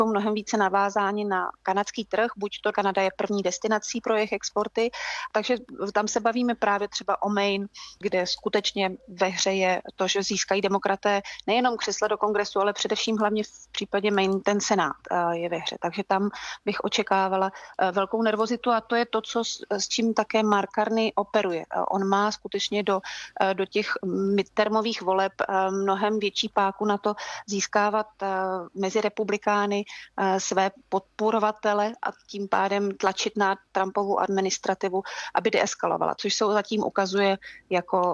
mnohem více navázáni na kanadský trh, buď to Kanada je první destinací pro jejich exporty, takže tam se bavíme právě třeba o Maine, kde skutečně ve hře je to, že získají demokraté nejenom křesla do kongresu, ale především hlavně v případě Maine ten senát je ve hře. Takže tam bych očekávala velkou nervozitu a to je to, s čím také Mark Carney operuje. On má skutečně do těch midtermových voleb mnohem větší páku na to získávat mezi republikány své podporovatele a tím pádem tlačit na Trumpovu administrativu, aby deeskalovala, což se zatím ukazuje jako,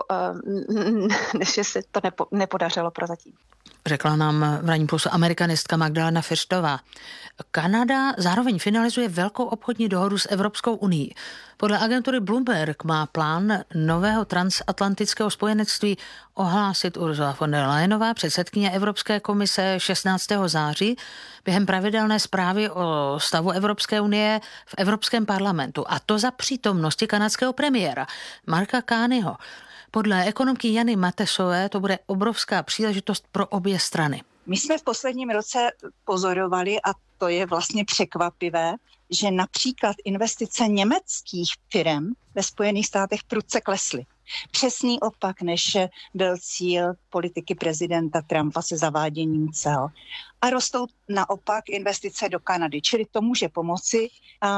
že se to nepodařilo prozatím. Řekla nám v Ranní plusu amerikanistka Magdalena Fiřtová. Kanada zároveň finalizuje velkou obchodní dohodu s Evropskou unií. Podle agentury Bloomberg má plán nového transatlantického spojenectví ohlásit Ursula von der Leyenová, předsedkyně Evropské komise 16. září během pravidelné zprávy o stavu Evropské unie v Evropském parlamentu. A to za přítomnosti kanadského premiéra Marka Carneyho. Podle ekonomky Jany Matesové to bude obrovská příležitost pro obě strany. My jsme v posledním roce pozorovali, a to je vlastně překvapivé, že například investice německých firem ve Spojených státech prudce klesly. Přesný opak, než byl cíl politiky prezidenta Trumpa se zaváděním cel. A rostou naopak investice do Kanady, čili to může pomoci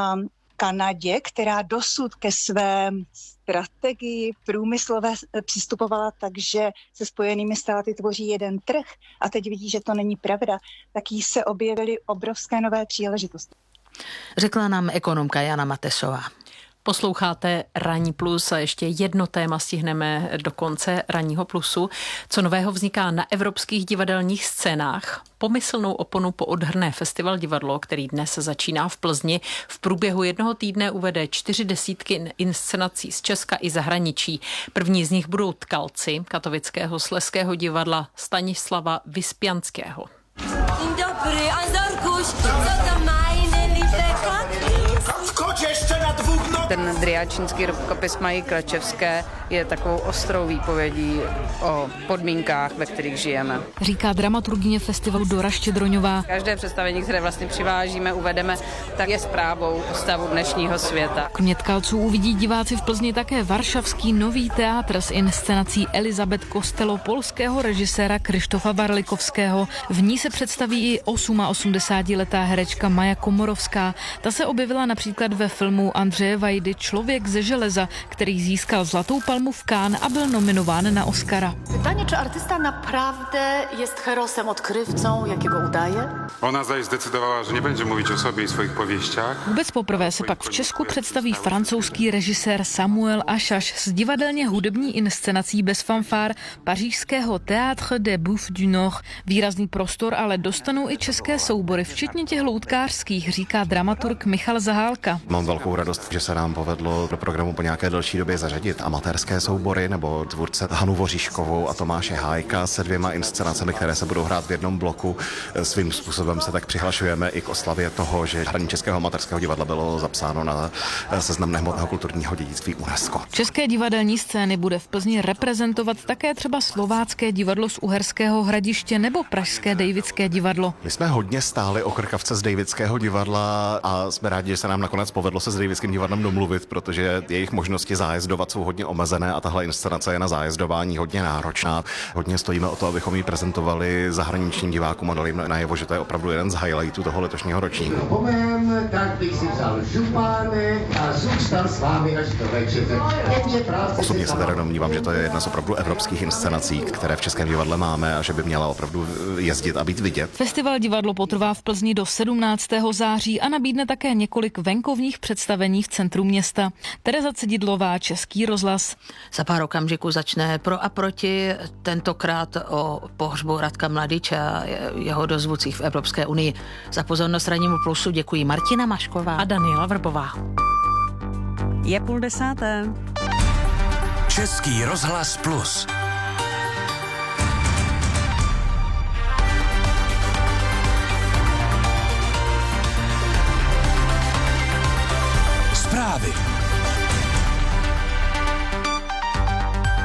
Kanadě, která dosud ke své strategii průmyslové přistupovala tak, že se Spojenými státy tvoří jeden trh a teď vidí, že to není pravda, tak jí se objevily obrovské nové příležitosti. Řekla nám ekonomka Jana Matesová. Posloucháte Ranní plus a ještě jedno téma stihneme do konce Ranního plusu. Co nového vzniká na evropských divadelních scénách? Pomyslnou oponu poodhrne Festival divadlo, který dnes začíná v Plzni. V průběhu jednoho týdne uvede 40 inscenací z Česka i zahraničí. První z nich budou Tkalci Katovického slezského divadla Stanislava Vyspianského. Dobry, Anzorkuš, co to majne liteka? Skoč ještě na dvou nohách! Ten driáčínský rukopis Mají Kračevské je takovou ostrou výpovědí o podmínkách, ve kterých žijeme. Říká dramaturgyně festivalu Dora Štědroňová. Každé představení, které vlastně přivážíme, uvedeme, tak je zprávou o stavu dnešního světa. Kromě Tkalců uvidí diváci v Plzni také varšavský Nový teátr s inscenací Elizabeth Costello polského režiséra Krzysztofa Warlikovského. V ní se představí i 88letá herečka Maja Komorovská. Ta se objevila například ve filmu Andřeje Vajdy Člověk ze železa, který získal Zlatou palmu v Cannes a byl nominován na Oscara. Pytanie, czy artysta naprawdę jest herosem, odkrywcą, jakiego udaje? Ona zaś zdecydowała, że nie będzie mówić o sobie i swoich powieściach. Vůbec poprvé se pak v Česku představí francouzský režisér Samuel Achache s divadelně hudební inscenací bez fanfár pařížského Théâtre des Bouffes du Nord. Výrazný prostor ale dostanou i české soubory, včetně těch loutkářských, říká dramaturg Michal Zahálka. Mám velkou radost, že se nám povedlo do programu po nějaké delší době zařadit amatérské soubory nebo tvůrce Hanu Voříškovou a Tomáše Hájka se 2 inscenacemi, které se budou hrát v jednom bloku. Svým způsobem se tak přihlašujeme i k oslavě toho, že hraní Českého amatérského divadla bylo zapsáno na seznam nehmotného kulturního dědictví UNESCO. České divadelní scény bude v Plzni reprezentovat také třeba Slovácké divadlo z Uherského Hradiště nebo Pražské Davidské divadlo. My jsme hodně stáli o krkavce z Davidského divadla a jsme rádi, že se nám nakonec povedlo se s Davidským divadlem domluvit, protože jejich možnosti zájezdovat jsou hodně omezené a tahle inscenace je na zájezdování hodně náročná. Hodně stojíme o to, abychom ji prezentovali zahraničním divákům a dali jim najevo, že to je opravdu jeden z highlightů toho letošního ročníku. Tak bych si vzal župánek a zůstal s vámi až do večera. Osobně se teda domnívám, že to je jedna z opravdu evropských inscenací, které v Českém divadle máme a že by měla opravdu jezdit a být vidět. Festival divadlo potrvá v Plzni do 17. září a nabídne také několik venkovních představení v centru města. Tereza Cedidlová, Český rozhlas. Za pár okamžiků začne Pro a proti, tentokrát o pohřbu Radka Mladiče a jeho dozvucích v Evropské unii. Za pozornost Rannímu plusu děkuji Martina Mašková a Daniela Vrbová. Je 9:30. Český rozhlas plus. Zprávy.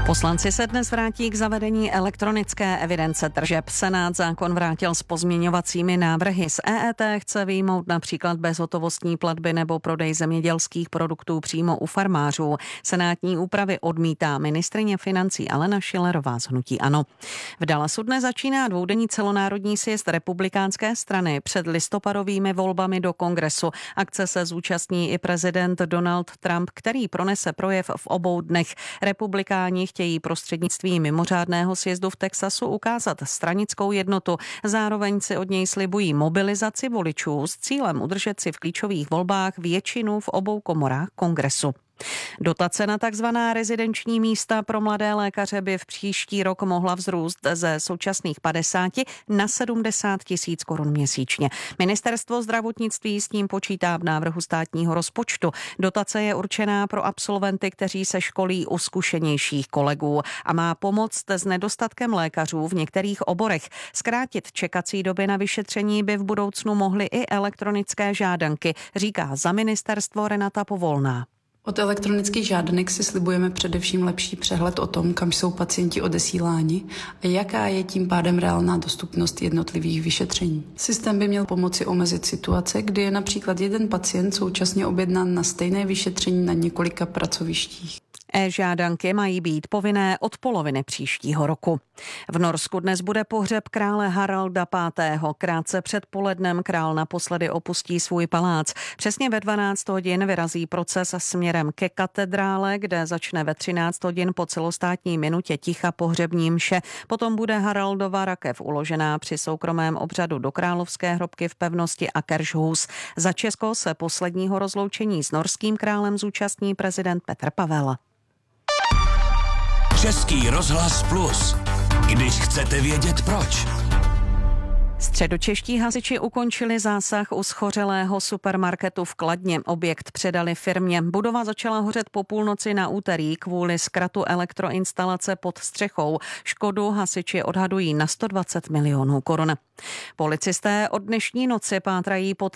Poslanci se dnes vrátí k zavedení elektronické evidence tržeb. Senát zákon vrátil s pozměňovacími návrhy. Z EET chce vyjmout například bezhotovostní platby nebo prodej zemědělských produktů přímo u farmářů. Senátní úpravy odmítá ministryně financí Alena Schillerová z hnutí ANO. V Dallasu dnes začíná dvoudenní celonárodní sjezd republikánské strany před listopadovými volbami do kongresu. Akce se zúčastní i prezident Donald Trump, který pronese projev v obou dnech. Republikáni chtějí prostřednictvím mimořádného sjezdu v Texasu ukázat stranickou jednotu. Zároveň si od něj slibují mobilizaci voličů s cílem udržet si v klíčových volbách většinu v obou komorách kongresu. Dotace na takzvaná rezidenční místa pro mladé lékaře by v příští rok mohla vzrůst ze současných 50 na 70 tisíc korun měsíčně. Ministerstvo zdravotnictví s tím počítá v návrhu státního rozpočtu. Dotace je určená pro absolventy, kteří se školí u zkušenějších kolegů a má pomoct s nedostatkem lékařů v některých oborech. Zkrátit čekací doby na vyšetření by v budoucnu mohly i elektronické žádanky, říká za ministerstvo Renata Povolná. Od elektronických žádanek si slibujeme především lepší přehled o tom, kam jsou pacienti odesíláni a jaká je tím pádem reálná dostupnost jednotlivých vyšetření. Systém by měl pomoci omezit situace, kdy je například jeden pacient současně objednán na stejné vyšetření na několika pracovištích. E-žádanky mají být povinné od poloviny příštího roku. V Norsku dnes bude pohřeb krále Haralda V. Krátce před polednem král naposledy opustí svůj palác. Přesně ve 12 hodin vyrazí proces směrem ke katedrále, kde začne ve 13 hodin po celostátní minutě ticha pohřební mše. Potom bude Haraldova rakev uložená při soukromém obřadu do královské hrobky v pevnosti Akershus. Za Česko se posledního rozloučení s norským králem zúčastní prezident Petr Pavel. Český rozhlas Plus. Když chcete vědět proč. Středočeští hasiči ukončili zásah u schořelého supermarketu v Kladně. Objekt předali firmě. Budova začala hořet po půlnoci na úterý kvůli zkratu elektroinstalace pod střechou. Škodu hasiči odhadují na 120 milionů korun. Policisté od dnešní noci pátrají po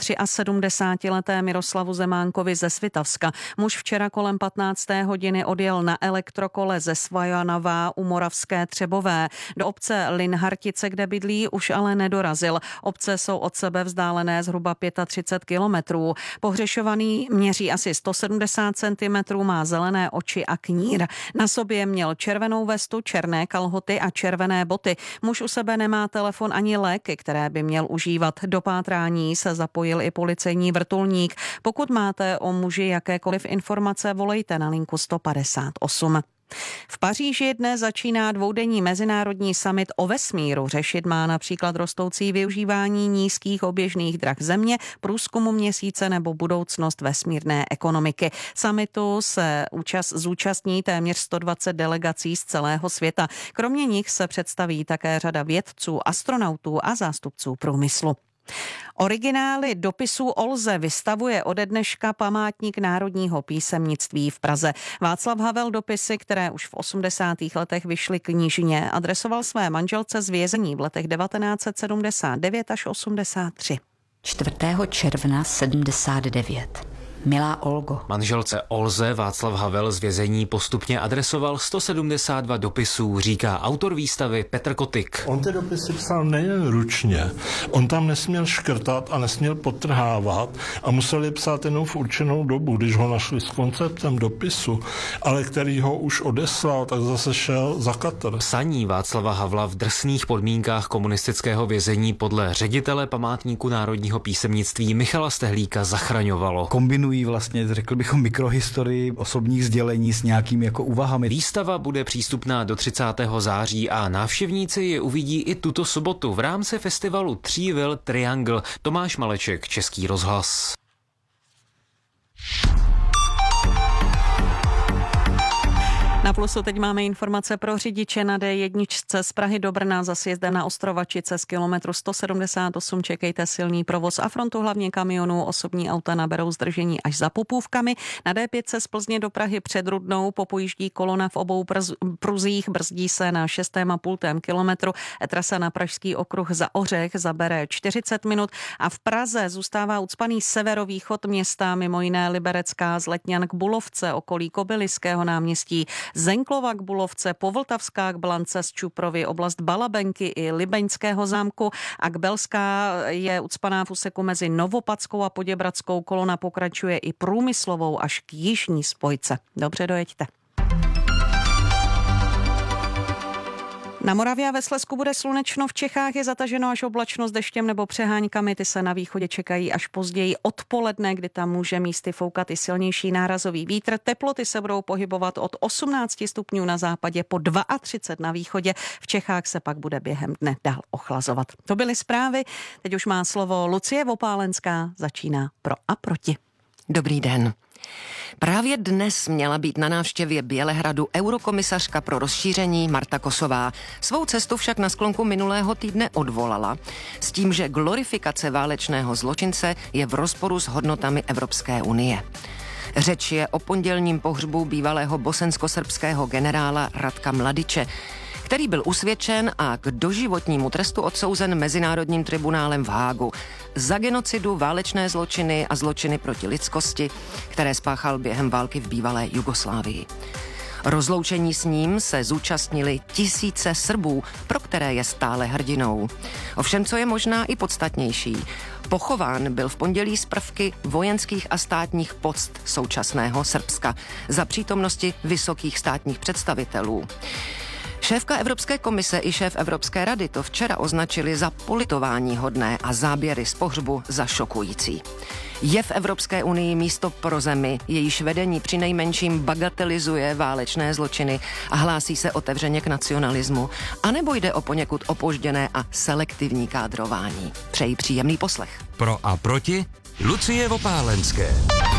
73leté Miroslavu Zemánkovi ze Svitavska. Muž včera kolem 15. hodiny odjel na elektrokole ze Svajanova u Moravské Třebové. Do obce Linhartice, kde bydlí, už ale nedorazil. Obce jsou od sebe vzdálené zhruba 35 kilometrů. Pohřešovaný měří asi 170 cm, má zelené oči a knír. Na sobě měl červenou vestu, černé kalhoty a červené boty. Muž u sebe nemá telefon ani léky, které by měl užívat. Do pátrání se zapojil i policejní vrtulník. Pokud máte o muži jakékoliv informace, volejte na linku 158. V Paříži dnes začíná dvoudenní mezinárodní summit o vesmíru. Řešit má například rostoucí využívání nízkých oběžných drah Země, průzkumu Měsíce nebo budoucnost vesmírné ekonomiky. Summitu se zúčastní téměř 120 delegací z celého světa. Kromě nich se představí také řada vědců, astronautů a zástupců průmyslu. Originály dopisů Olze vystavuje ode dneška Památník národního písemnictví v Praze. Václav Havel dopisy, které už v 80. letech vyšly knižně, adresoval své manželce z vězení v letech 1979 až 83. 4. června 79. Milá Olgo. Manželce Olze Václav Havel z vězení postupně adresoval 172 dopisů, říká autor výstavy Petr Kotik. On ty dopisy psal nejen ručně, on tam nesměl škrtat a nesměl podtrhávat a musel je psát jenom v určenou dobu, když ho našli s konceptem dopisu, ale který ho už odeslal, tak zase šel za katr. Psaní Václava Havla v drsných podmínkách komunistického vězení podle ředitele Památníku národního písemnictví Michala Stehlíka zachraňovalo. Vlastně, řekl bychom, mikrohistorii osobních sdělení s nějakými jako úvahami. Výstava bude přístupná do 30. září a návštěvníci je uvidí i tuto sobotu v rámci festivalu Three-Will Triangle. Tomáš Maleček, Český rozhlas. Na Plusu teď máme informace pro řidiče na D1 z Prahy do Brna za sjezdem na Ostrovačice z kilometru 178. Čekejte silný provoz a frontu hlavně kamionů. Osobní auta naberou zdržení až za Popůvkami. Na D5 z Plzně do Prahy před Rudnou popojíždí kolona v obou pruzích, brzdí se na 6,5 kilometru. Trasa na Pražský okruh za Ořech zabere 40 minut a v Praze zůstává ucpaný severovýchod města, mimo jiné Liberecká z Letňan k Bulovce, okolí Kobyliského náměstí. Zenklova k Bulovce, Povltavská k Blance, z Čuprovy, oblast Balabenky i Libeňského zámku a Kbelská je ucpaná v úseku mezi Novopadskou a Poděbradskou. Kolona pokračuje i průmyslovou až k jižní spojce. Dobře, dojeďte. Na Moravě a ve Slezsku bude slunečno, v Čechách je zataženo až oblačno s deštěm nebo přeháňkami, ty se na východě čekají až později odpoledne, kdy tam může místy foukat i silnější nárazový vítr. Teploty se budou pohybovat od 18 stupňů na západě po 32 na východě, v Čechách se pak bude během dne dál ochlazovat. To byly zprávy, teď už má slovo Lucie Vopálenská, začíná Pro a proti. Dobrý den. Právě dnes měla být na návštěvě Bělehradu eurokomisařka pro rozšíření Marta Kosová. Svou cestu však na sklonku minulého týdne odvolala s tím, že glorifikace válečného zločince je v rozporu s hodnotami Evropské unie. Řeč je o pondělním pohřbu bývalého bosensko-srbského generála Ratka Mladiče, který byl usvědčen a k doživotnímu trestu odsouzen Mezinárodním tribunálem v Hágu za genocidu, válečné zločiny a zločiny proti lidskosti, které spáchal během války v bývalé Jugoslávii. Rozloučení s ním se zúčastnili tisíce Srbů, pro které je stále hrdinou. Ovšem, co je možná i podstatnější, pochován byl v pondělí z prvky vojenských a státních poct současného Srbska za přítomnosti vysokých státních představitelů. Šéfka Evropské komise i šéf Evropské rady to včera označili za politováníhodné a záběry z pohřbu za šokující. Je v Evropské unii místo pro zemi, jejíž vedení přinejmenším bagatelizuje válečné zločiny a hlásí se otevřeně k nacionalismu, anebo jde o poněkud opožděné a selektivní kádrování? Přeji příjemný poslech. Pro a proti Lucie Vopálenské.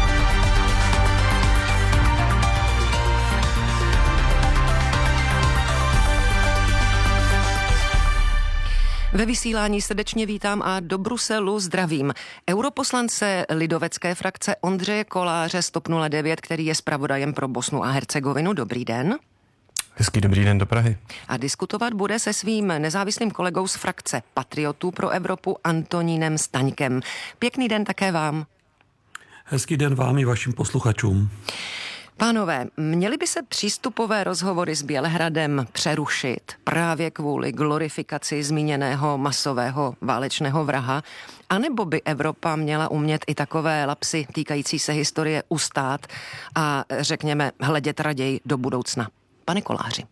Ve vysílání srdečně vítám a do Bruselu zdravím europoslance lidovecké frakce Ondřeje Koláře z TOP 09, který je zpravodajem pro Bosnu a Hercegovinu. Dobrý den. Hezký dobrý den do Prahy. A diskutovat bude se svým nezávislým kolegou z frakce Patriotů pro Evropu Antonínem Staňkem. Pěkný den také vám. Hezký den vám i vašim posluchačům. Pánové, měly by se přístupové rozhovory s Bělehradem přerušit právě kvůli glorifikaci zmíněného masového válečného vraha, anebo by Evropa měla umět i takové lapsy týkající se historie ustát a řekněme hledět raději do budoucna? Pane Koláři.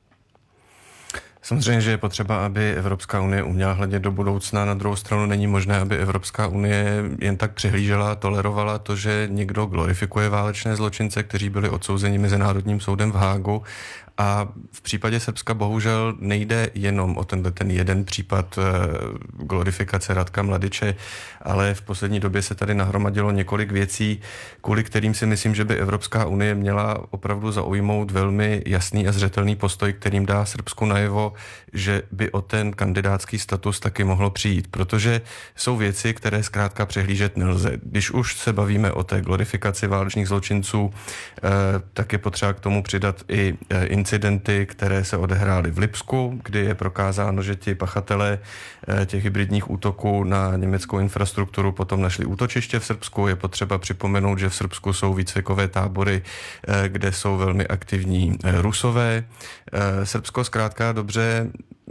Samozřejmě, že je potřeba, aby Evropská unie uměla hledět do budoucna. Na druhou stranu není možné, aby Evropská unie jen tak přihlížela, tolerovala to, že někdo glorifikuje válečné zločince, kteří byli odsouzeni Mezinárodním soudem v Hágu. A v případě Srbska bohužel nejde jenom o ten jeden případ glorifikace Ratka Mladiče, ale v poslední době se tady nahromadilo několik věcí, kvůli kterým si myslím, že by Evropská unie měla opravdu zaujmout velmi jasný a zřetelný postoj, kterým dá Srbsku najevo, že by o ten kandidátský status taky mohlo přijít, protože jsou věci, které zkrátka přehlížet nelze. Když už se bavíme o té glorifikaci válečných zločinců, tak je potřeba k tomu přidat i incidenty, které se odehrály v Lipsku, kdy je prokázáno, že ti pachatelé těch hybridních útoků na německou infrastrukturu potom našli útočiště v Srbsku. Je potřeba připomenout, že v Srbsku jsou výcvikové tábory, kde jsou velmi aktivní Rusové. Srbsko zkrátka dobře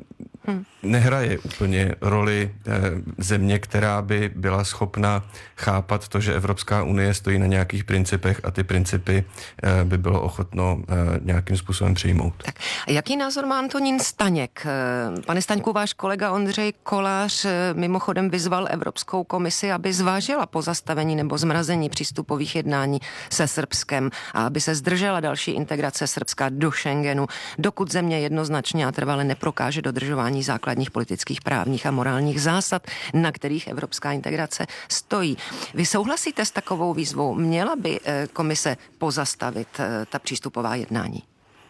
nehraje úplně roli země, která by byla schopna chápat to, že Evropská unie stojí na nějakých principech a ty principy by bylo ochotno nějakým způsobem přijmout. Tak. A jaký názor má Antonín Staněk? Pane Staňku, váš kolega Ondřej Kolář mimochodem vyzval Evropskou komisi, aby zvážila pozastavení nebo zmrazení přístupových jednání se Srbskem a aby se zdržela další integrace Srbska do Schengenu, dokud země jednoznačně a trvale neprokáže dodržování základních politických, právních a morálních zásad, na kterých evropská integrace stojí. Vy souhlasíte s takovou výzvou? Měla by komise pozastavit ta přístupová jednání?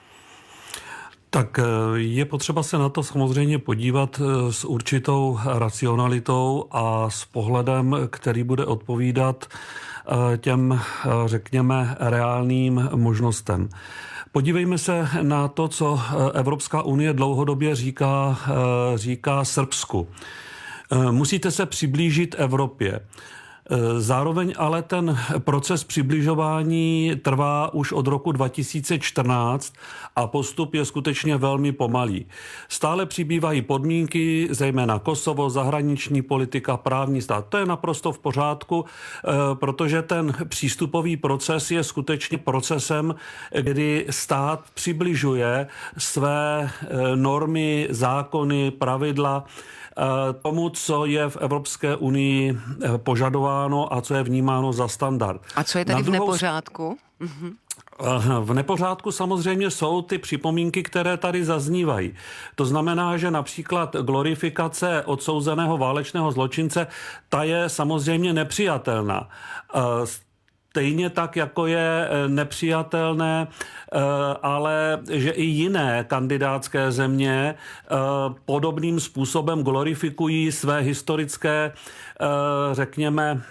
Tak je potřeba se na to samozřejmě podívat s určitou racionalitou a s pohledem, který bude odpovídat těm, řekněme, reálným možnostem. Podívejme se na to, co Evropská unie dlouhodobě říká Srbsku. Musíte se přiblížit Evropě. Zároveň ale ten proces přibližování trvá už od roku 2014 a postup je skutečně velmi pomalý. Stále přibývají podmínky, zejména Kosovo, zahraniční politika, právní stát. To je naprosto v pořádku, protože ten přístupový proces je skutečně procesem, kdy stát přibližuje své normy, zákony, pravidla tomu, co je v Evropské unii požadováno a co je vnímáno za standard. A co je tady v nepořádku? V nepořádku samozřejmě jsou ty připomínky, které tady zaznívají. To znamená, že například glorifikace odsouzeného válečného zločince, ta je samozřejmě nepřijatelná. Stejně tak, jako je nepřijatelné, ale že i jiné kandidátské země podobným způsobem glorifikují své historické, řekněme,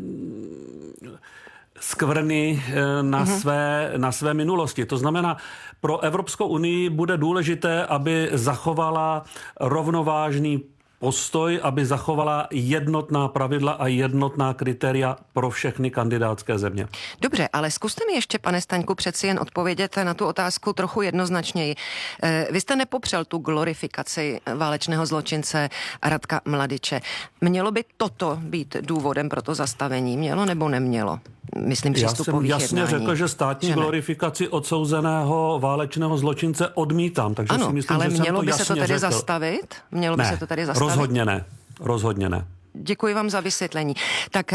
skvrny na své minulosti. To znamená, pro Evropskou unii bude důležité, aby zachovala rovnovážný postoj, aby zachovala jednotná pravidla a jednotná kritéria pro všechny kandidátské země. Dobře, ale zkuste mi ještě, pane Staňku, přeci jen odpovědět na tu otázku trochu jednoznačněji. Vy jste nepopřel tu glorifikaci válečného zločince Radka Mladiče. Mělo by toto být důvodem pro to zastavení? Mělo nebo nemělo? Myslím, přístupových jednání. Já jsem jasně řekl, že státní glorifikaci odsouzeného válečného zločince odmítám. Takže ano, si myslím, ale že mělo by se to tedy řekl. zastavit? Mělo by se to tedy zastavit? Rozhodně ne. Děkuji vám za vysvětlení. Tak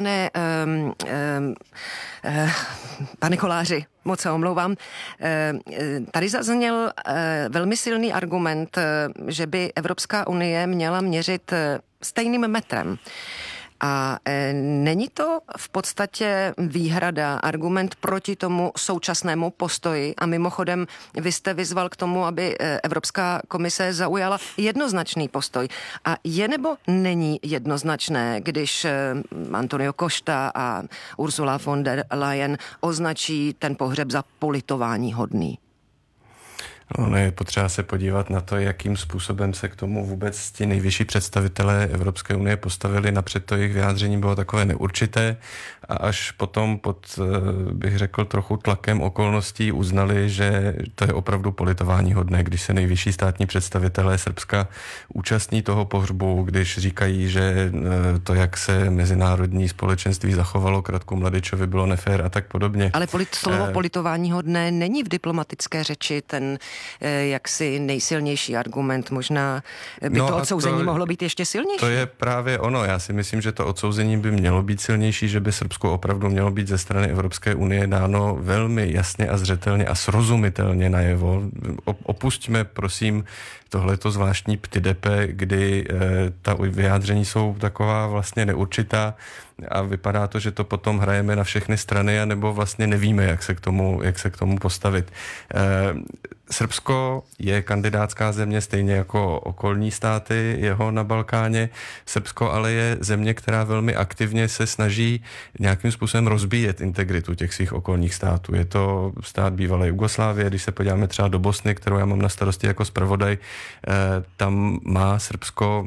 pane Koláři, moc se omlouvám. Tady zazněl velmi silný argument, že by Evropská unie měla měřit stejným metrem. A není to v podstatě výhrada, argument proti tomu současnému postoji? A mimochodem, vy jste vyzval k tomu, aby Evropská komise zaujala jednoznačný postoj. A je nebo není jednoznačné, když Antonio Costa a Ursula von der Leyen označí ten pohřeb za politování hodný? Ono je potřeba se podívat na to, jakým způsobem se k tomu vůbec ti nejvyšší představitelé Evropské unie postavili. Napřed to jejich vyjádření bylo takové neurčité a až potom pod, bych řekl, trochu tlakem okolností uznali, že to je opravdu politování hodné, když se nejvyšší státní představitelé Srbska účastní toho pohřbu, když říkají, že to, jak se mezinárodní společenství zachovalo k Radku Mladičovi, bylo nefér a tak podobně. Ale slovo politování hodné není v diplomatické řeči ten jaksi nejsilnější argument. Možná by to odsouzení mohlo být ještě silnější. To je právě ono. Já si myslím, že to odsouzení by mělo být silnější, že by Srbsku opravdu mělo být ze strany Evropské unie dáno velmi jasně a zřetelně a srozumitelně najevo. Opustíme, prosím, tohleto zvláštní ptydepe, kdy ta vyjádření jsou taková vlastně neurčitá a vypadá to, že to potom hrajeme na všechny strany a nebo vlastně nevíme, jak se k tomu postavit. Srbsko je kandidátská země stejně jako okolní státy jeho na Balkáně. Srbsko ale je země, která velmi aktivně se snaží nějakým způsobem rozbíjet integritu těch svých okolních států. Je to stát bývalé Jugoslávie, když se podíváme třeba do Bosny, kterou já mám na starosti jako zpravodaj, tam má Srbsko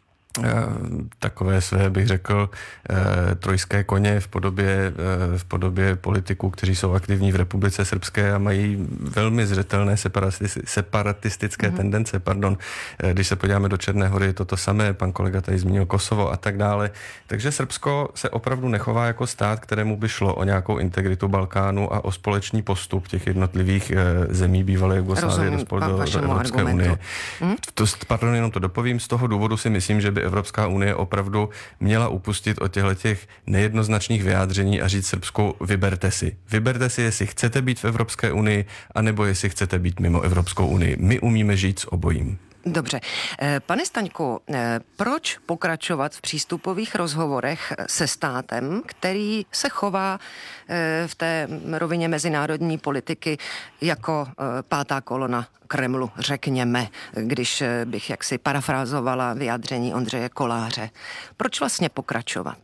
takové své, bych řekl, trojské koně v podobě politiků, kteří jsou aktivní v Republice Srbské a mají velmi zřetelné separatistické tendence. Když se podíváme do Černé Hory, je to samé, pan kolega tady zmínil Kosovo a tak dále. Takže Srbsko se opravdu nechová jako stát, kterému by šlo o nějakou integritu Balkánu a o společný postup těch jednotlivých zemí bývalé Jugoslávie do Evropské unie. Jenom to dopovím, z toho důvodu si myslím, že by Evropská unie opravdu měla upustit od těch nejednoznačných vyjádření a říct Srbsku, vyberte si. Vyberte si, jestli chcete být v Evropské unii, anebo jestli chcete být mimo Evropskou unii. My umíme žít s obojím. Dobře. Pane Staňku, proč pokračovat v přístupových rozhovorech se státem, který se chová v té rovině mezinárodní politiky jako pátá kolona Kremlu, řekněme, když bych jaksi parafrázovala vyjádření Ondřeje Koláře. Proč vlastně pokračovat?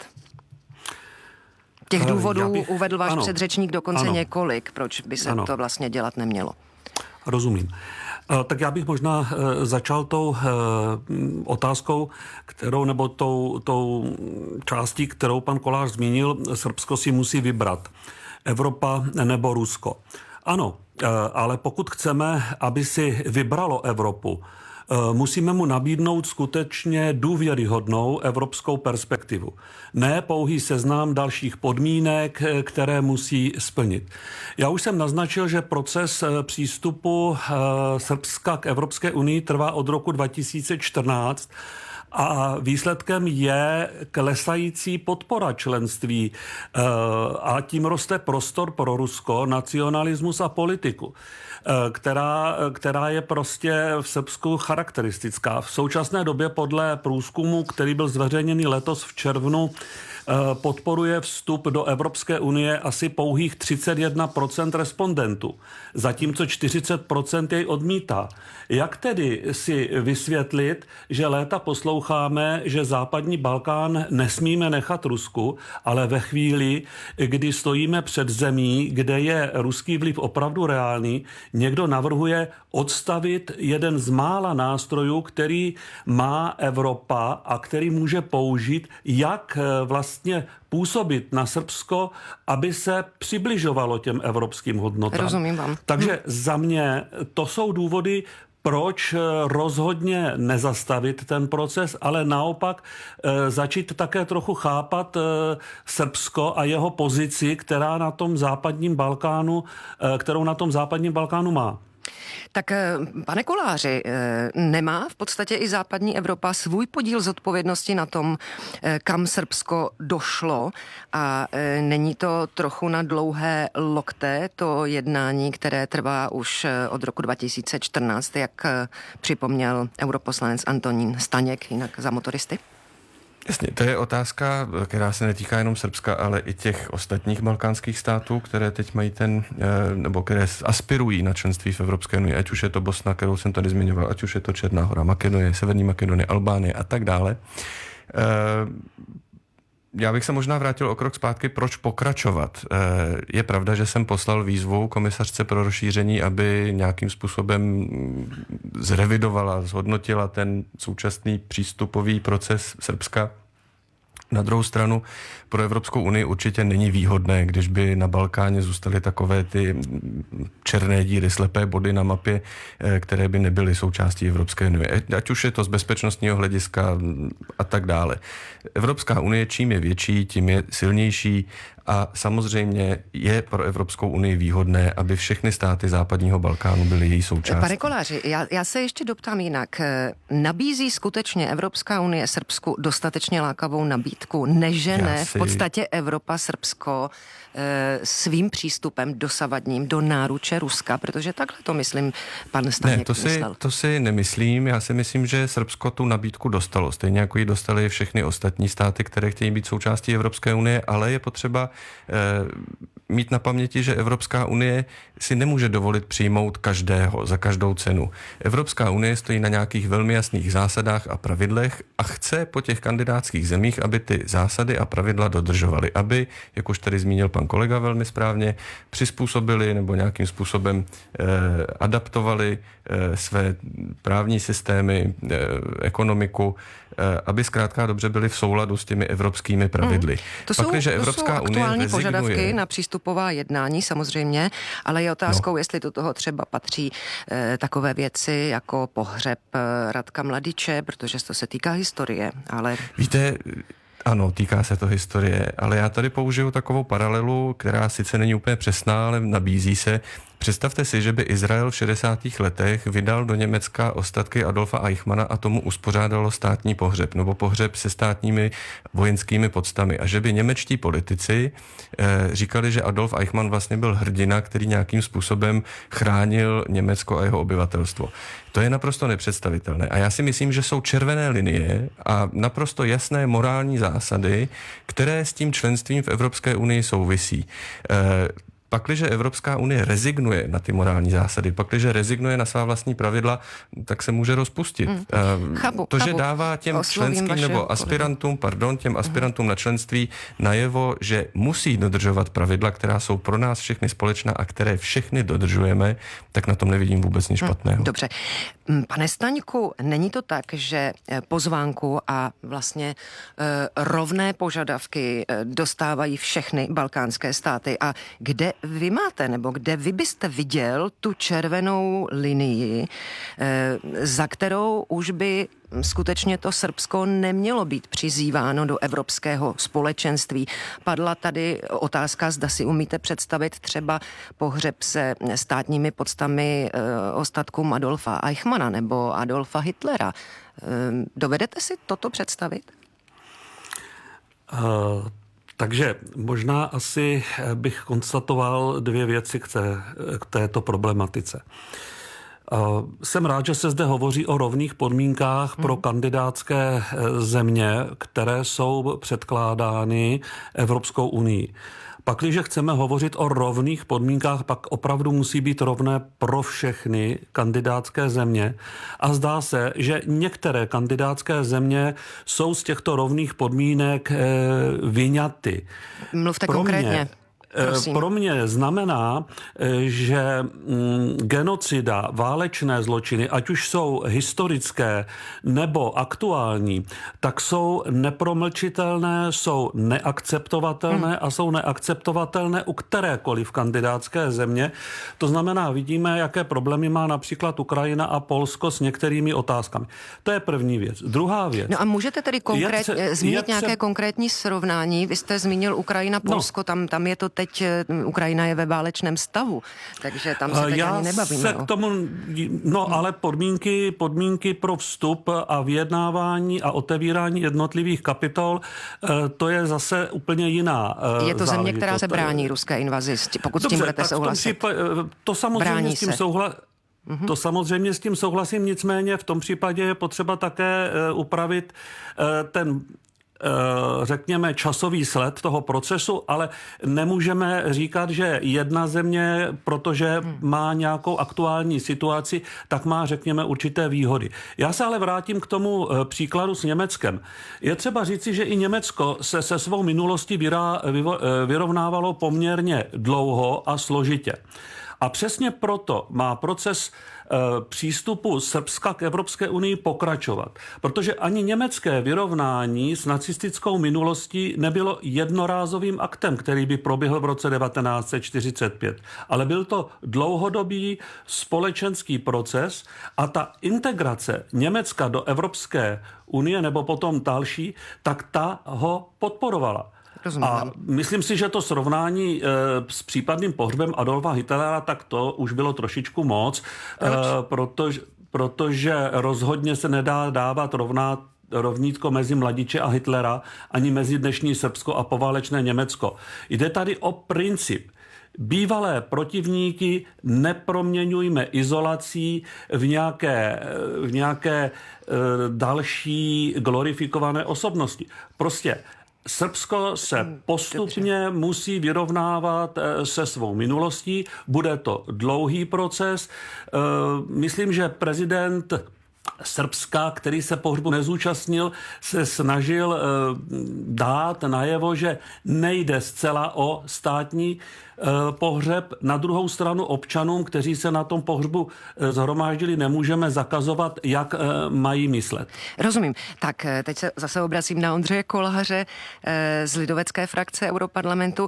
Těch důvodů uvedl váš předřečník dokonce několik, proč by se to vlastně dělat nemělo. Rozumím. Tak já bych možná začal tou otázkou, nebo tou částí, kterou pan Kolář zmínil. Srbsko si musí vybrat. Evropa nebo Rusko. Ano, ale pokud chceme, aby si vybralo Evropu, musíme mu nabídnout skutečně důvěryhodnou evropskou perspektivu. Ne pouhý seznam dalších podmínek, které musí splnit. Já už jsem naznačil, že proces přístupu Srbska k Evropské unii trvá od roku 2014 a výsledkem je klesající podpora členství a tím roste prostor pro Rusko, nacionalismus a politiku, která je prostě v Srbsku charakteristická. V současné době podle průzkumu, který byl zveřejněný letos v červnu, podporuje vstup do Evropské unie asi pouhých 31% respondentů, zatímco 40% jej odmítá. Jak tedy si vysvětlit, že léta posloucháme, že západní Balkán nesmíme nechat Rusku, ale ve chvíli, kdy stojíme před zemí, kde je ruský vliv opravdu reálný, někdo navrhuje odstavit jeden z mála nástrojů, který má Evropa a který může použít, jak vlastně působit na Srbsko, aby se přibližovalo těm evropským hodnotám. Rozumím vám. Takže za mě to jsou důvody, proč rozhodně nezastavit ten proces, ale naopak začít také trochu chápat Srbsko a jeho pozici, kterou na tom západním Balkánu má. Tak pane Koláři, nemá v podstatě i západní Evropa svůj podíl zodpovědnosti na tom, kam Srbsko došlo a není to trochu na dlouhé lokte to jednání, které trvá už od roku 2014, jak připomněl europoslanec Antonín Staněk, jinak za motoristy? Jasně, to je otázka, která se netýká jenom Srbska, ale i těch ostatních balkánských států, které teď mají nebo které aspirují na členství v Evropské unii, ať už je to Bosna, kterou jsem tady zmiňoval, ať už je to Černá Hora, Makedonie, Severní Makedonie, Albánie a tak dále. Já bych se možná vrátil o krok zpátky, proč pokračovat. Je pravda, že jsem poslal výzvu komisařce pro rozšíření, aby nějakým způsobem zrevidovala, zhodnotila ten současný přístupový proces Srbska. Na druhou stranu pro Evropskou unii určitě není výhodné, když by na Balkáně zůstaly takové ty černé díry, slepé body na mapě, které by nebyly součástí Evropské unie. Ať už je to z bezpečnostního hlediska a tak dále. Evropská unie čím je větší, tím je silnější a samozřejmě je pro Evropskou unii výhodné, aby všechny státy západního Balkánu byly její součástí. Pane Koláři, já se ještě doptám jinak. Nabízí skutečně Evropská unie Srbsku dostatečně lákavou nabídku? Nežene v podstatě Evropa Srbsko svým přístupem dosavadním do náruče Ruska? Protože takhle to myslím, pan Staněk myslel. To si nemyslím. Já si myslím, že Srbsko tu nabídku dostalo. Stejně jako ji dostali všechny ostatní státy, které chtějí být součástí Evropské unie, ale je potřeba mít na paměti, že Evropská unie si nemůže dovolit přijmout každého za každou cenu. Evropská unie stojí na nějakých velmi jasných zásadách a pravidlech a chce po těch kandidátských zemích, aby ty zásady a pravidla dodržovaly, aby, jak už tady zmínil pan kolega velmi správně, přizpůsobili nebo nějakým způsobem adaptovali své právní systémy, ekonomiku, aby zkrátka dobře byli v souladu s těmi evropskými pravidly. To jsou aktuální požadavky na přístupová jednání samozřejmě, ale je otázkou, jestli do toho třeba patří takové věci jako pohřeb Radka Mladiče, protože to se týká historie, ale... Víte, ano, týká se to historie, ale já tady použiju takovou paralelu, která sice není úplně přesná, ale nabízí se. Představte si, že by Izrael v 60. letech vydal do Německa ostatky Adolfa Eichmanna a tomu uspořádalo státní pohřeb, nebo pohřeb se státními vojenskými podstami. A že by němečtí politici říkali, že Adolf Eichmann vlastně byl hrdina, který nějakým způsobem chránil Německo a jeho obyvatelstvo. To je naprosto nepředstavitelné. A já si myslím, že jsou červené linie a naprosto jasné morální zásady, které s tím členstvím v Evropské unii souvisí. pakliže Evropská unie rezignuje na ty morální zásady, pakliže rezignuje na svá vlastní pravidla, tak se může rozpustit. To, že dává těm členským nebo těm aspirantům na členství najevo, že musí dodržovat pravidla, která jsou pro nás všechny společná a které všechny dodržujeme, tak na tom nevidím vůbec nic špatného. Dobře. Pane Staňku, není to tak, že pozvánku a vlastně rovné požadavky dostávají všechny balkánské státy a kde vy máte, nebo kde vy byste viděl tu červenou linii, za kterou už by skutečně to Srbsko nemělo být přizýváno do evropského společenství. Padla tady otázka, zda si umíte představit třeba pohřeb se státními poctami ostatkům Adolfa Eichmanna nebo Adolfa Hitlera. Dovedete si toto představit? Takže možná asi bych konstatoval dvě věci k této problematice. Jsem rád, že se zde hovoří o rovných podmínkách pro kandidátské země, které jsou předkládány Evropskou unii. Pakliže chceme hovořit o rovných podmínkách, pak opravdu musí být rovné pro všechny kandidátské země. A zdá se, že některé kandidátské země jsou z těchto rovných podmínek vyňaty. Mluvte konkrétně. Prosím. Pro mě znamená, že genocida, válečné zločiny, ať už jsou historické nebo aktuální, tak jsou nepromlčitelné, jsou neakceptovatelné a jsou neakceptovatelné u kterékoliv kandidátské země. To znamená, vidíme, jaké problémy má například Ukrajina a Polsko s některými otázkami. To je první věc. Druhá věc. No a můžete tedy zmínit nějaké konkrétní srovnání? Vy jste zmínil Ukrajina, Polsko, tam je to teď, Ukrajina je ve válečném stavu, takže tam se teď ani nebavíme. Ale podmínky pro vstup a vyjednávání a otevírání jednotlivých kapitol, to je zase úplně jiná Je to země, která se brání ruské invazi, pokud s tím budete souhlasit. To samozřejmě s tím To samozřejmě s tím souhlasím, nicméně v tom případě je potřeba také upravit ten řekněme, časový sled toho procesu, ale nemůžeme říkat, že jedna země, protože má nějakou aktuální situaci, tak má, řekněme, určité výhody. Já se ale vrátím k tomu příkladu s Německem. Je třeba říci, že i Německo se svou minulostí vyrovnávalo poměrně dlouho a složitě. A přesně proto má proces přístupu Srbska k Evropské unii pokračovat. Protože ani německé vyrovnání s nacistickou minulostí nebylo jednorázovým aktem, který by proběhl v roce 1945. Ale byl to dlouhodobý společenský proces a ta integrace Německa do Evropské unie nebo potom další, tak ta ho podporovala. Rozumím. A myslím si, že to srovnání s případným pohřbem Adolfa Hitlera, tak to už bylo trošičku moc, protože rozhodně se nedá dávat rovnítko mezi mladiče a Hitlera, ani mezi dnešní Srbsko a poválečné Německo. Jde tady o princip. Bývalé protivníky neproměňujme izolací v nějaké další glorifikované osobnosti. Prostě Srbsko se postupně musí vyrovnávat se svou minulostí. Bude to dlouhý proces. Myslím, že prezident Srbska, který se pohřbu nezúčastnil, se snažil dát najevo, že nejde zcela o státní pohřeb. Na druhou stranu občanům, kteří se na tom pohřbu zhromáždili, nemůžeme zakazovat, jak mají myslet. Rozumím. Tak teď se zase obracím na Ondřeje Koláře z lidovecké frakce Europarlamentu.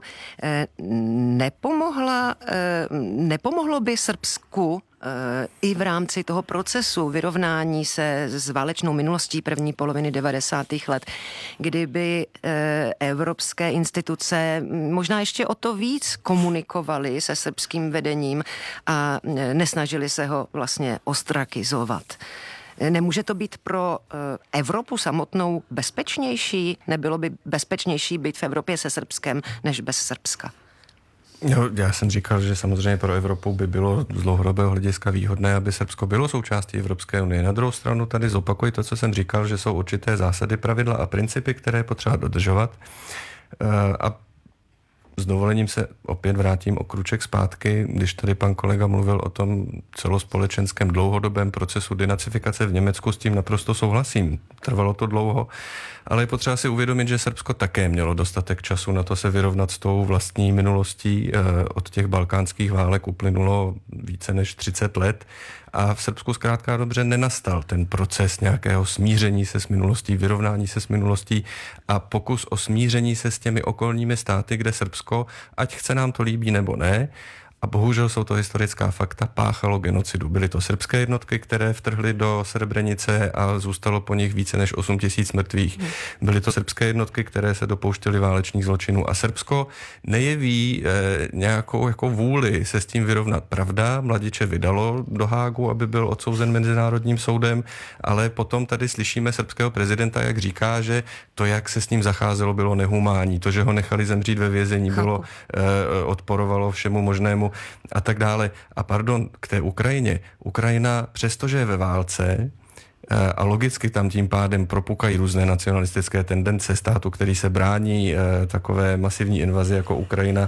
Nepomohlo by Srbsku i v rámci toho procesu vyrovnání se s válečnou minulostí první poloviny 90. let, kdyby evropské instituce možná ještě o to víc komunikovaly se srbským vedením a nesnažili se ho vlastně ostrakizovat. Nemůže to být pro Evropu samotnou bezpečnější? Nebylo by bezpečnější být v Evropě se Srbskem než bez Srbska? Jo, já jsem říkal, že samozřejmě pro Evropu by bylo z dlouhodobého hlediska výhodné, aby Srbsko bylo součástí Evropské unie. Na druhou stranu tady zopakuji to, co jsem říkal, že jsou určité zásady, pravidla a principy, které je potřeba dodržovat. A S dovolením se opět vrátím o kruček zpátky, když tady pan kolega mluvil o tom celospolečenském dlouhodobém procesu denacifikace v Německu, s tím naprosto souhlasím. Trvalo to dlouho, ale je potřeba si uvědomit, že Srbsko také mělo dostatek času na to se vyrovnat s tou vlastní minulostí. Od těch balkánských válek uplynulo více než 30 let a v Srbsku zkrátka dobře nenastal ten proces nějakého smíření se s minulostí, vyrovnání se s minulostí a pokus o smíření se s těmi okolními státy, kde Srbsko, ať chce nám to líbí nebo ne, a bohužel jsou to historická fakta, páchalo genocidu. Byly to srbské jednotky, které vtrhly do Srebrenice a zůstalo po nich více než 8 000 mrtvých. Byly to srbské jednotky, které se dopouštěly válečných zločinů a Srbsko nejeví nějakou jako vůli se s tím vyrovnat. Pravda, Mladiče vydalo do Hágu, aby byl odsouzen mezinárodním soudem, ale potom tady slyšíme srbského prezidenta, jak říká, že to, jak se s ním zacházelo, bylo nehumánní. To, že ho nechali zemřít ve vězení, bylo odporovalo všemu možnému a tak dále. A pardon, k té Ukrajině. Ukrajina, přestože je ve válce, a logicky tam tím pádem propukají různé nacionalistické tendence státu, který se brání takové masivní invazi jako Ukrajina.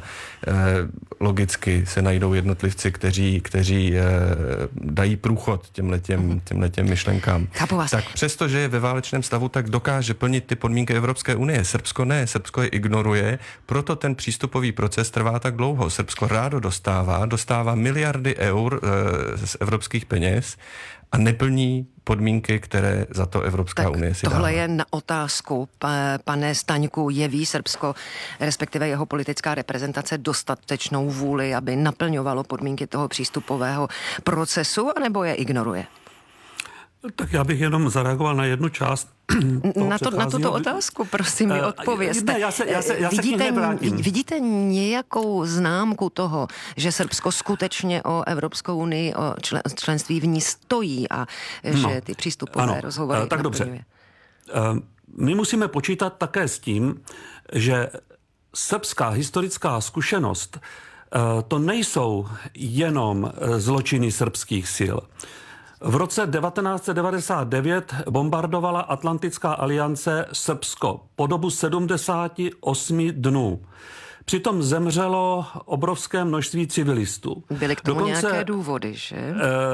Logicky se najdou jednotlivci, kteří dají průchod těmhletěm myšlenkám. Tak přestože je ve válečném stavu, tak dokáže plnit ty podmínky Evropské unie. Srbsko ne, Srbsko je ignoruje, proto ten přístupový proces trvá tak dlouho. Srbsko rádo dostává miliardy eur z evropských peněz a neplní podmínky, které za to Evropská unie si dává. Tohle je na otázku, pane Staňku, jeví Srbsko, respektive jeho politická reprezentace dostatečnou vůli, aby naplňovalo podmínky toho přístupového procesu, anebo je ignoruje? Tak já bych jenom zareagoval na jednu část. Na tuto otázku, prosím, mi odpovězte. Ne, já se vidíte nějakou známku toho, že Srbsko skutečně o Evropskou unii, o členství v ní stojí a že ty přístupové rozhovory tak dobře. My musíme počítat také s tím, že srbská historická zkušenost to nejsou jenom zločiny srbských sil. V roce 1999 bombardovala Atlantická aliance Srbsko po dobu 78 dnů. Přitom zemřelo obrovské množství civilistů. Byly k tomu nějaké důvody, že?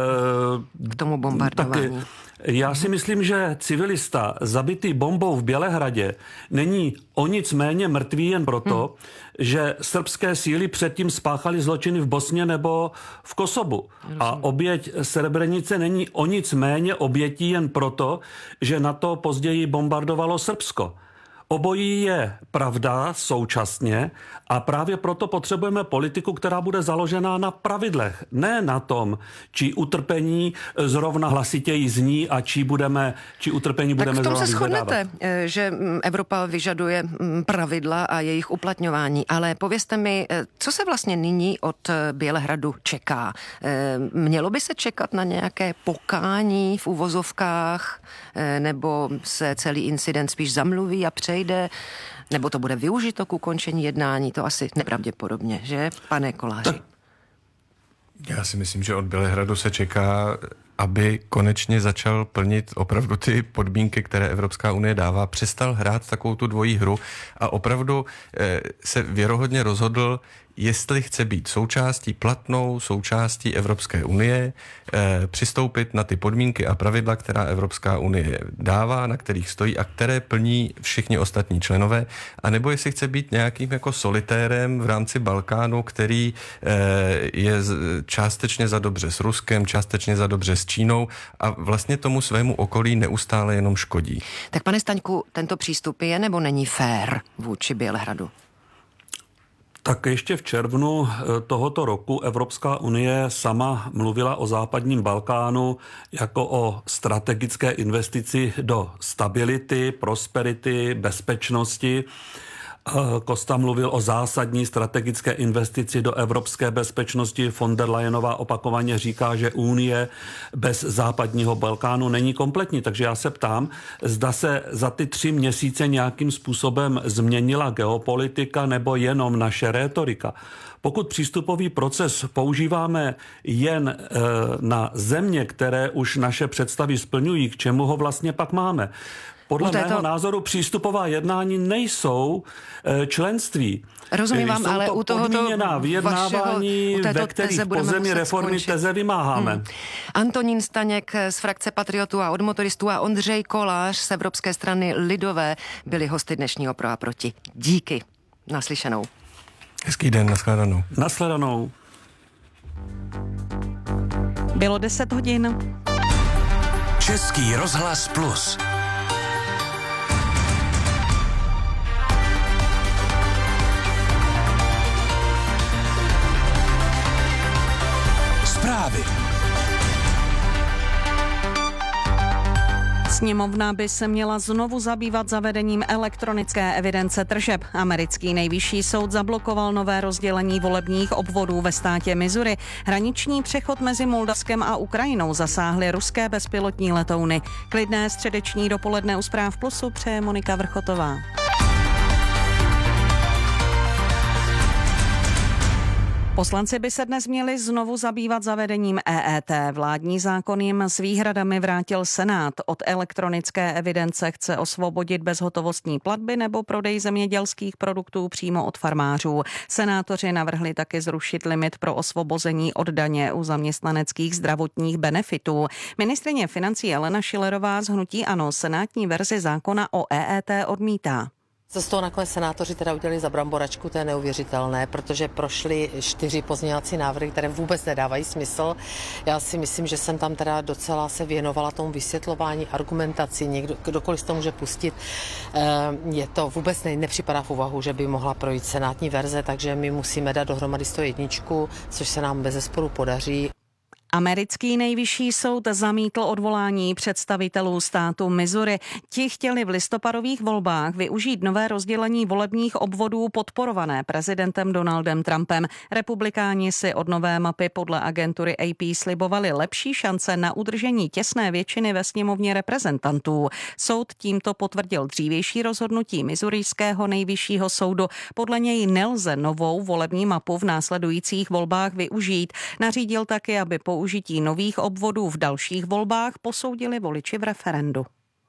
K tomu bombardování. Já si myslím, že civilista zabitý bombou v Bělehradě není o nic méně mrtvý jen proto, že srbské síly předtím spáchaly zločiny v Bosně nebo v Kosovu. A oběť Srebrenice není o nic méně obětí jen proto, že na to později bombardovalo Srbsko. Obojí je pravda současně a právě proto potřebujeme politiku, která bude založená na pravidlech. Ne na tom, či utrpení zrovna hlasitěji zní a či utrpení budeme zrovna vyzvedávat. Tak v tom se shodnete, že Evropa vyžaduje pravidla a jejich uplatňování. Ale povězte mi, co se vlastně nyní od Bělehradu čeká? Mělo by se čekat na nějaké pokání v uvozovkách, nebo se celý incident spíš zamluví a přejde, nebo to bude využito k ukončení jednání? To asi nepravděpodobně, že, pane Koláři? Já si myslím, že od Bělehradu se čeká, aby konečně začal plnit opravdu ty podmínky, které Evropská unie dává, přestal hrát takovou tu dvojí hru a opravdu se věrohodně rozhodl, jestli chce být platnou součástí Evropské unie, přistoupit na ty podmínky a pravidla, která Evropská unie dává, na kterých stojí a které plní všichni ostatní členové, anebo jestli chce být nějakým jako solitérem v rámci Balkánu, který je částečně za dobře s Ruskem, částečně za dobře s Čínou a vlastně tomu svému okolí neustále jenom škodí. Tak pane Staňku, tento přístup je nebo není fér vůči Bělehradu? Tak ještě v červnu tohoto roku Evropská unie sama mluvila o západním Balkánu jako o strategické investici do stability, prosperity, bezpečnosti. Costa mluvil o zásadní strategické investici do evropské bezpečnosti. Von der Leyenová opakovaně říká, že Unie bez západního Balkánu není kompletní. Takže já se ptám, zda se za ty 3 měsíce nějakým způsobem změnila geopolitika nebo jenom naše rétorika. Pokud přístupový proces používáme jen na země, které už naše představy splňují, k čemu ho vlastně pak máme? Podle mého názoru přístupová jednání nejsou členství. Rozumím vám, ale u tohoto podmíněná vyjednávání, ve kterých pozemní reformy teze vymáháme. Antonín Staněk z frakce Patriotů a od motoristů a Ondřej Kolář z Evropské strany lidové byli hosty dnešního Pro a proti. Díky. Naslyšenou. Hezký den, nashledanou. Nashledanou. Bylo 10 hodin. Český rozhlas Plus. Zprávy. Sněmovna by se měla znovu zabývat zavedením elektronické evidence tržeb. Americký nejvyšší soud zablokoval nové rozdělení volebních obvodů ve státě Missouri. Hraniční přechod mezi Moldavskem a Ukrajinou zasáhly ruské bezpilotní letouny. Klidné středeční dopoledne u Zpráv Plusu přeje Monika Vrchotová. Poslanci by se dnes měli znovu zabývat zavedením EET. Vládní zákon jim s výhradami vrátil Senát. Od elektronické evidence chce osvobodit bezhotovostní platby nebo prodej zemědělských produktů přímo od farmářů. Senátoři navrhli taky zrušit limit pro osvobození od daně u zaměstnaneckých zdravotních benefitů. Ministryně financí Alena Schillerová z hnutí ANO senátní verzi zákona o EET odmítá. Co z toho nakonec senátoři teda udělali za bramboračku, to je neuvěřitelné, protože prošly 4 pozměňovací návrhy, které vůbec nedávají smysl. Já si myslím, že jsem tam teda docela se věnovala tomu vysvětlování, argumentaci, kdokoliv z toho může pustit. Je to vůbec nepřipadá v úvahu, že by mohla projít senátní verze, takže my musíme dát dohromady 101, což se nám bezesporu podaří. Americký nejvyšší soud zamítl odvolání představitelů státu Missouri. Ti chtěli v listopadových volbách využít nové rozdělení volebních obvodů podporované prezidentem Donaldem Trumpem. Republikáni si od nové mapy podle agentury AP slibovali lepší šance na udržení těsné většiny ve sněmovně reprezentantů. Soud tímto potvrdil dřívější rozhodnutí missouriského nejvyššího soudu. Podle něj nelze novou volební mapu v následujících volbách využít. Nařídil taky, aby použití nových obvodů v dalších volbách posoudili voliči v referendu.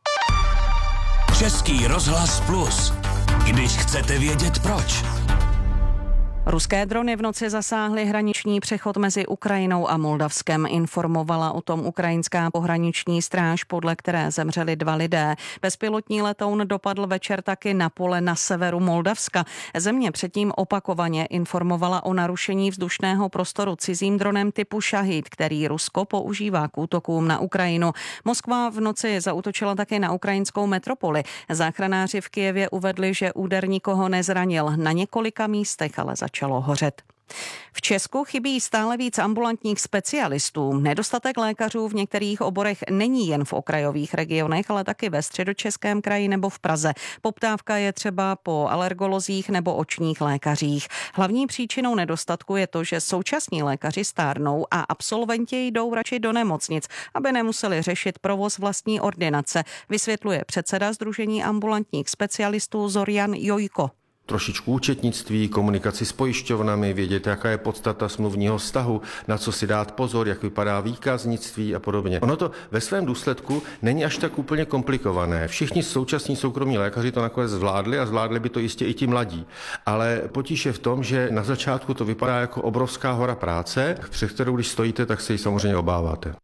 Český rozhlas Plus. Když chcete vědět proč. Ruské drony v noci zasáhly hraniční přechod mezi Ukrajinou a Moldavskem. Informovala o tom ukrajinská pohraniční stráž, podle které zemřeli 2 lidé. Bezpilotní letoun dopadl večer taky na pole na severu Moldavska. Země předtím opakovaně informovala o narušení vzdušného prostoru cizím dronem typu Šahid, který Rusko používá k útokům na Ukrajinu. Moskva v noci zaútočila také na ukrajinskou metropoli. Záchranáři v Kyjevě uvedli, že úder nikoho nezranil. Na několika místech ale začalo hořet. V Česku chybí stále víc ambulantních specialistů. Nedostatek lékařů v některých oborech není jen v okrajových regionech, ale taky ve Středočeském kraji nebo v Praze. Poptávka je třeba po alergolozích nebo očních lékařích. Hlavní příčinou nedostatku je to, že současní lékaři stárnou a absolventi jdou radši do nemocnic, aby nemuseli řešit provoz vlastní ordinace, vysvětluje předseda Sdružení ambulantních specialistů Zorian Jojko. Trošičku účetnictví, komunikaci s pojišťovnami, vědět, jaká je podstata smluvního vztahu, na co si dát pozor, jak vypadá výkaznictví a podobně. Ono to ve svém důsledku není až tak úplně komplikované. Všichni současní soukromí lékaři to nakonec zvládli a zvládli by to jistě i ti mladí. Ale potíž je v tom, že na začátku to vypadá jako obrovská hora práce, před kterou když stojíte, tak se ji samozřejmě obáváte.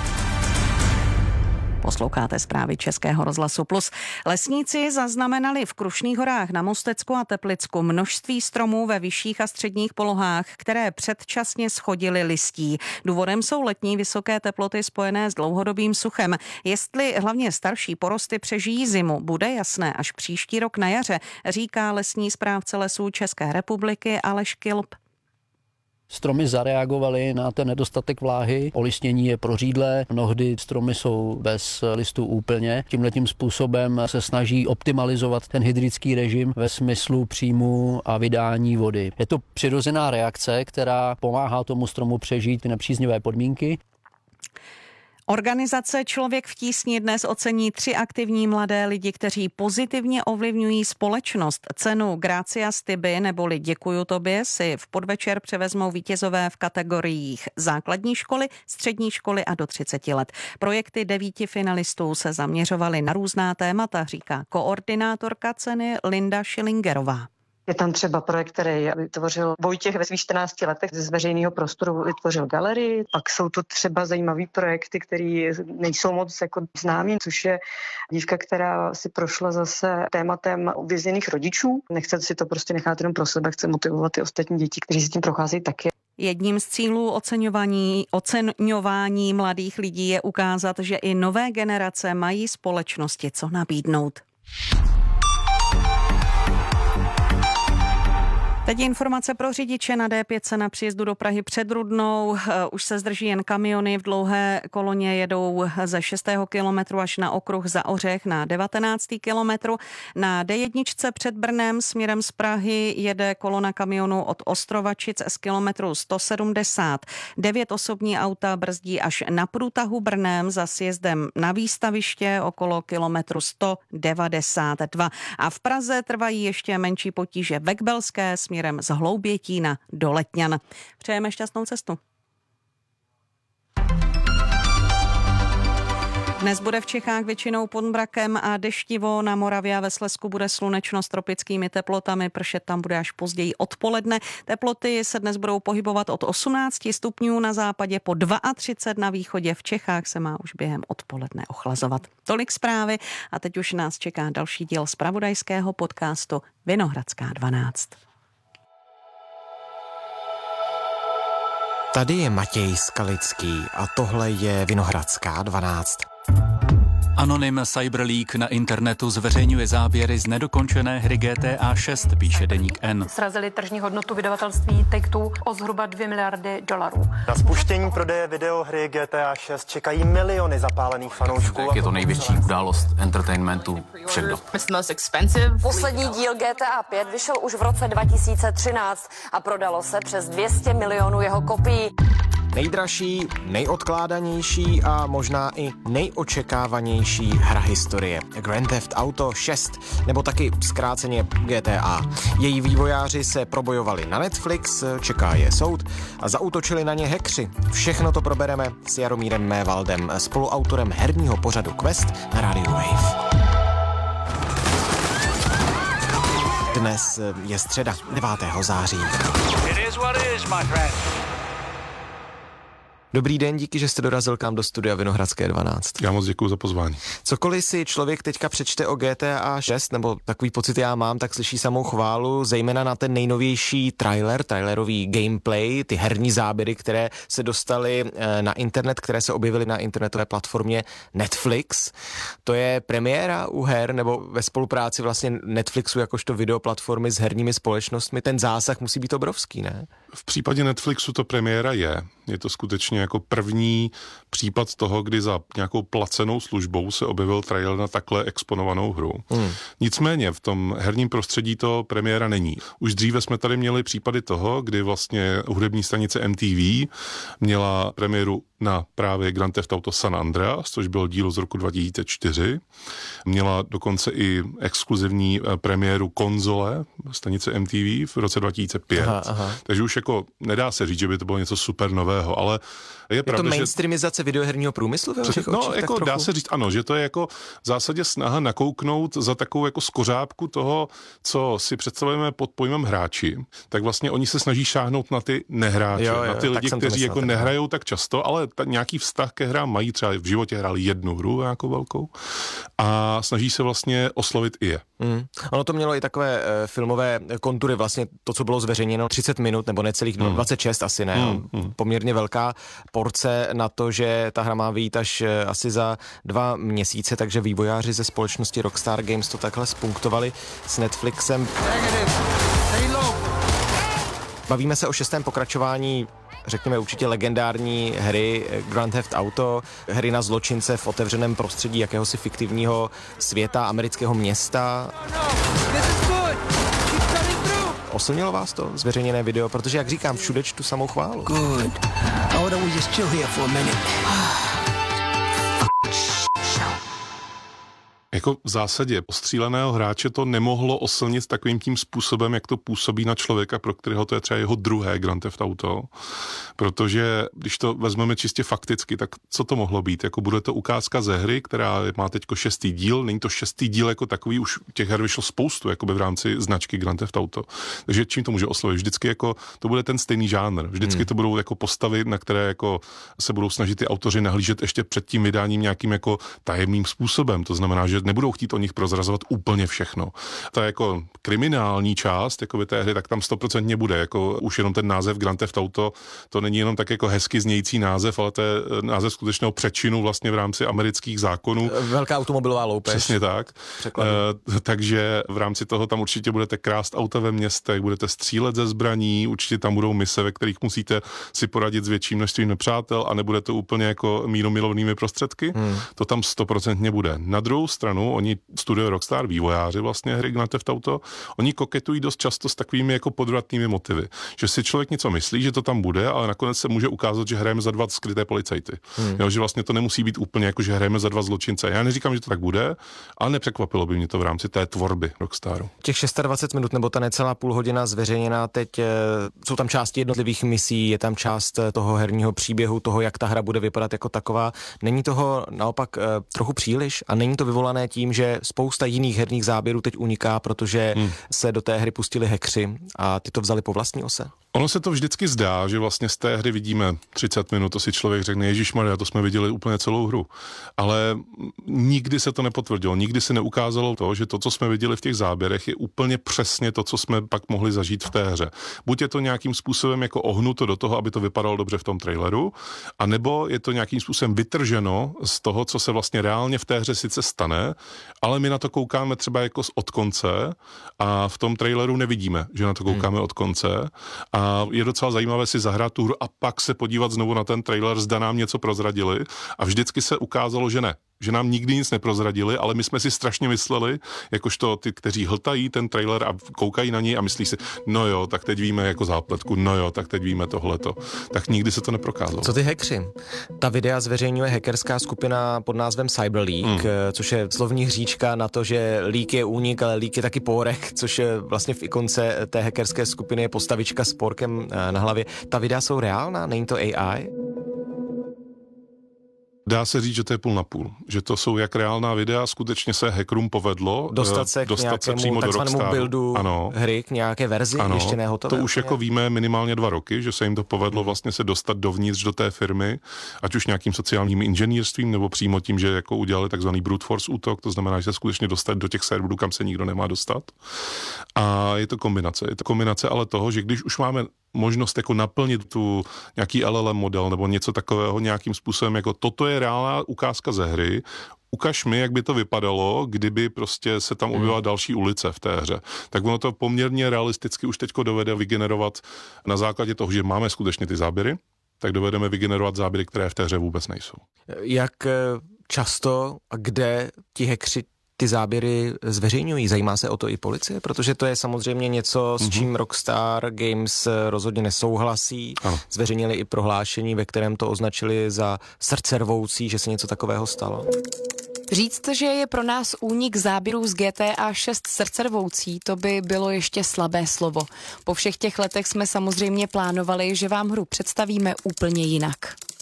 Posloucháte zprávy Českého rozhlasu Plus. Lesníci zaznamenali v Krušných horách na Mostecku a Teplicku množství stromů ve vyšších a středních polohách, které předčasně schodily listí. Důvodem jsou letní vysoké teploty spojené s dlouhodobým suchem. Jestli hlavně starší porosty přežijí zimu, bude jasné až příští rok na jaře, říká lesní správce lesů České republiky Aleš Kilp. Stromy zareagovaly na ten nedostatek vláhy, olistnění je prořídlé, mnohdy stromy jsou bez listů úplně. Tímhletím způsobem se snaží optimalizovat ten hydrický režim ve smyslu příjmu a vydání vody. Je to přirozená reakce, která pomáhá tomu stromu přežít nepříznivé podmínky. Organizace Člověk v tísni dnes ocení 3 aktivní mladé lidi, kteří pozitivně ovlivňují společnost. Cenu Gracias Tibi neboli Děkuju tobě si v podvečer převezmou vítězové v kategoriích základní školy, střední školy a do 30 let. Projekty 9 finalistů se zaměřovaly na různá témata, říká koordinátorka ceny Linda Schillingerová. Je tam třeba projekt, který vytvořil Vojtěch ve svých 14 letech, z veřejného prostoru vytvořil galerii. Pak jsou to třeba zajímavý projekty, které nejsou moc jako známý, což je dívka, která si prošla zase tématem uvězněných rodičů. Nechce si to prostě nechat jenom pro sebe, chce motivovat ty ostatní děti, kteří si tím procházejí taky. Jedním z cílů oceňování mladých lidí je ukázat, že i nové generace mají společnosti co nabídnout. Teď informace pro řidiče na D5 na příjezdu do Prahy před Rudnou. Už se zdrží jen kamiony, v dlouhé koloně jedou ze 6. kilometru až na okruh za Ořech na 19. kilometru. Na D1 před Brnem směrem z Prahy jede kolona kamionů od Ostrovačic z kilometru 170. 9 osobní auta brzdí až na průtahu Brnem za sjezdem na výstaviště okolo kilometru 192. A v Praze trvají ještě menší potíže ve Kbelské směrem z Hloubětína do Letňan. Přejeme šťastnou cestu. Dnes bude v Čechách většinou pod mrakem a deštivo, na Moravě a ve Slezsku bude slunečno s tropickými teplotami, pršet tam bude až později odpoledne. Teploty se dnes budou pohybovat od 18 stupňů na západě po 32 na východě, v Čechách se má už během odpoledne ochlazovat. Tolik zprávy a teď už nás čeká další díl zpravodajského podcastu Vinohradská 12. Tady je Matěj Skalický a tohle je Vinohradská 12. Anonym Cyberleak na internetu zveřejňuje záběry z nedokončené hry GTA 6, píše deník N. Srazili tržní hodnotu vydavatelství Take-Two o zhruba $2 miliardy. Na spuštění prodeje videohry GTA 6 čekají miliony zapálených fanoušků. Je to největší událost entertainmentu všech dob. Poslední díl GTA 5 vyšel už v roce 2013 a prodalo se přes 200 milionů jeho kopií. Nejdražší, nejodkládanější a možná i nejočekávanější hra historie. Grand Theft Auto 6, nebo taky zkráceně GTA. Její vývojáři se probojovali na Netflix, čeká je soud a zaútočili na ně hackři. Všechno to probereme s Jaromírem Mévaldem, spoluautorem herního pořadu Quest na Radio Wave. Dnes je středa 9. září. Dobrý den, díky, že jste dorazil k nám do studia Vinohradské 12. Já moc děkuji za pozvání. Cokoliv si člověk teďka přečte o GTA 6, nebo takový pocit já mám, tak slyší samou chválu, zejména na ten nejnovější trailerový gameplay, ty herní záběry, které se dostaly na internet, které se objevily na internetové platformě Netflix. To je premiéra u her, nebo ve spolupráci vlastně Netflixu jakožto videoplatformy s herními společnostmi. Ten zásah musí být obrovský, ne? V případě Netflixu to premiéra je. Je to skutečně jako první případ toho, kdy za nějakou placenou službou se objevil trailer na takhle exponovanou hru. Nicméně v tom herním prostředí to premiéra není. Už dříve jsme tady měli případy toho, kdy vlastně hudební stanice MTV měla premiéru na právě Grand Theft Auto San Andreas, což byl díl z roku 2004. Měla dokonce i exkluzivní premiéru konzole stanice MTV v roce 2005. Aha. Takže už jako nedá se říct, že by to bylo něco super nového, ale je pravda, to mainstreamizace videoherního průmyslu? No, jako dá se říct, ano, že to je jako v zásadě snaha nakouknout za takovou jako skořápku toho, co si představujeme pod pojmem hráči, tak vlastně oni se snaží šáhnout na ty nehráče, na ty lidi, kteří jako nehrajou tak často, ale nějaký vztah ke hrám mají, třeba v životě hráli jednu hru jako velkou a snaží se vlastně oslovit i je. Ono to mělo i takové filmové kontury, vlastně to, co bylo zveřejněno 30 minut nebo necelých 26 asi, ne? Poměrně velká porce na to, že ta hra má vyjít až asi za 2 měsíce, takže vývojáři ze společnosti Rockstar Games to takhle spunktovali s Netflixem. Bavíme se o 6. pokračování, řekněme určitě legendární hry Grand Theft Auto, hry na zločince v otevřeném prostředí jakéhosi fiktivního světa, amerického města. Oslnilo vás to zveřejněné video, protože jak říkám, všude čtu samou chválu. Jako v zásadě ostříleného hráče to nemohlo oslnit takovým tím způsobem, jak to působí na člověka, pro kterého to je třeba jeho druhé Grand Theft Auto. Protože když to vezmeme čistě fakticky, tak co to mohlo být? Jako bude to ukázka ze hry, která má teďko 6. díl, není to 6. díl jako takový, už těch her vyšlo spoustu jakoby v rámci značky Grand Theft Auto. Takže čím to může oslovit? Vždycky jako to bude ten stejný žánr. Vždycky to budou jako postavy, na které jako se budou snažit ty autoři nahlížet ještě před tím vydáním nějakým jako tajemným způsobem. To znamená, že nebudou chtít o nich prozrazovat úplně všechno. Ta jako kriminální část jako té hry, tak tam 100% bude. Jako už jenom ten název Grand Theft Auto, to není jenom tak jako hezky znějící název, ale to je název skutečného přečinu vlastně v rámci amerických zákonů. Velká automobilová loupež. Přesně tak. Takže v rámci toho tam určitě budete krást auta ve městech, budete střílet ze zbraní, určitě tam budou mise, ve kterých musíte si poradit s větším množstvím nepřátel a nebude to úplně jako mírumilovnými prostředky. To tam 100% bude. Na druhou stranu, oni studio Rockstar, vývojáři vlastně hry Grand Theft Auto, oni koketují dost často s takovými jako podvratnými motivy. Že si člověk něco myslí, že to tam bude, ale nakonec se může ukázat, že hrajeme za 2 skryté policajty. Jo, že vlastně to nemusí být úplně jako, že hrajeme za 2 zločince. Já neříkám, že to tak bude, ale nepřekvapilo by mě to v rámci té tvorby Rockstaru. Těch 26 minut nebo ta necelá půl hodina zveřejněná teď, jsou tam části jednotlivých misí, je tam část toho herního příběhu, toho, jak ta hra bude vypadat jako taková. Není toho naopak trochu příliš a není to vyvolané tím, že spousta jiných herních záběrů teď uniká, protože se do té hry pustili hackři a ty to vzali po vlastní ose? Ono se to vždycky zdá, že vlastně z té hry vidíme 30 minut, to si člověk řekne, ježišmarja, to jsme viděli úplně celou hru. Ale nikdy se to nepotvrdilo, nikdy se neukázalo to, že to, co jsme viděli v těch záběrech, je úplně přesně to, co jsme pak mohli zažít v té hře. Buď je to nějakým způsobem jako ohnuto do toho, aby to vypadalo dobře v tom traileru, anebo je to nějakým způsobem vytrženo z toho, co se vlastně reálně v té hře sice stane, ale my na to koukáme třeba jako od konce a v tom traileru nevidíme, že na to koukáme od konce. A je docela zajímavé si zahrát tu hru a pak se podívat znovu na ten trailer, zda nám něco prozradili. A vždycky se ukázalo, že ne. Že nám nikdy nic neprozradili, ale my jsme si strašně mysleli, jakožto ty, kteří hltají ten trailer a koukají na něj a myslí si, no jo, tak teď víme jako zápletku, no jo, tak teď víme tohleto. Tak nikdy se to neprokázalo. Co ty hackři? Ta videa zveřejňuje hackerská skupina pod názvem Cyberleak, což je slovní hříčka na to, že leak je únik, ale leak je taky pórek, což je vlastně v ikonce té hackerské skupiny je postavička s pórkem na hlavě. Ta videa jsou reálná? Není to AI? Dá se říct, že to je půl na půl. Že to jsou jak reálná videa, skutečně se hackerům povedlo dostat se přímo do Rockstaru. Buildu hry, k nějaké verzi, ještě nehotové. To už jako víme minimálně 2 roky, že se jim to povedlo vlastně se dostat dovnitř do té firmy, ať už nějakým sociálním inženýrstvím, nebo přímo tím, že jako udělali takzvaný brute force útok, to znamená, že se skutečně dostat do těch serverů, kam se nikdo nemá dostat. A je to kombinace. Je to kombinace ale toho, že když už máme možnost jako naplnit tu nějaký LLM model nebo něco takového nějakým způsobem, jako toto je reálná ukázka ze hry, ukaž mi, jak by to vypadalo, kdyby prostě se tam objevila další ulice v té hře. Tak ono to poměrně realisticky už teďko dovede vygenerovat na základě toho, že máme skutečně ty záběry, tak dovedeme vygenerovat záběry, které v té hře vůbec nejsou. Jak často a kde ti hackři ty záběry zveřejňují? Zajímá se o to i policie? Protože to je samozřejmě něco, s čím Rockstar Games rozhodně nesouhlasí. Ano. Zveřejnili i prohlášení, ve kterém to označili za srdcervoucí, že se něco takového stalo. Říct, že je pro nás únik záběrů z GTA 6 srdcervoucí, to by bylo ještě slabé slovo. Po všech těch letech jsme samozřejmě plánovali, že vám hru představíme úplně jinak.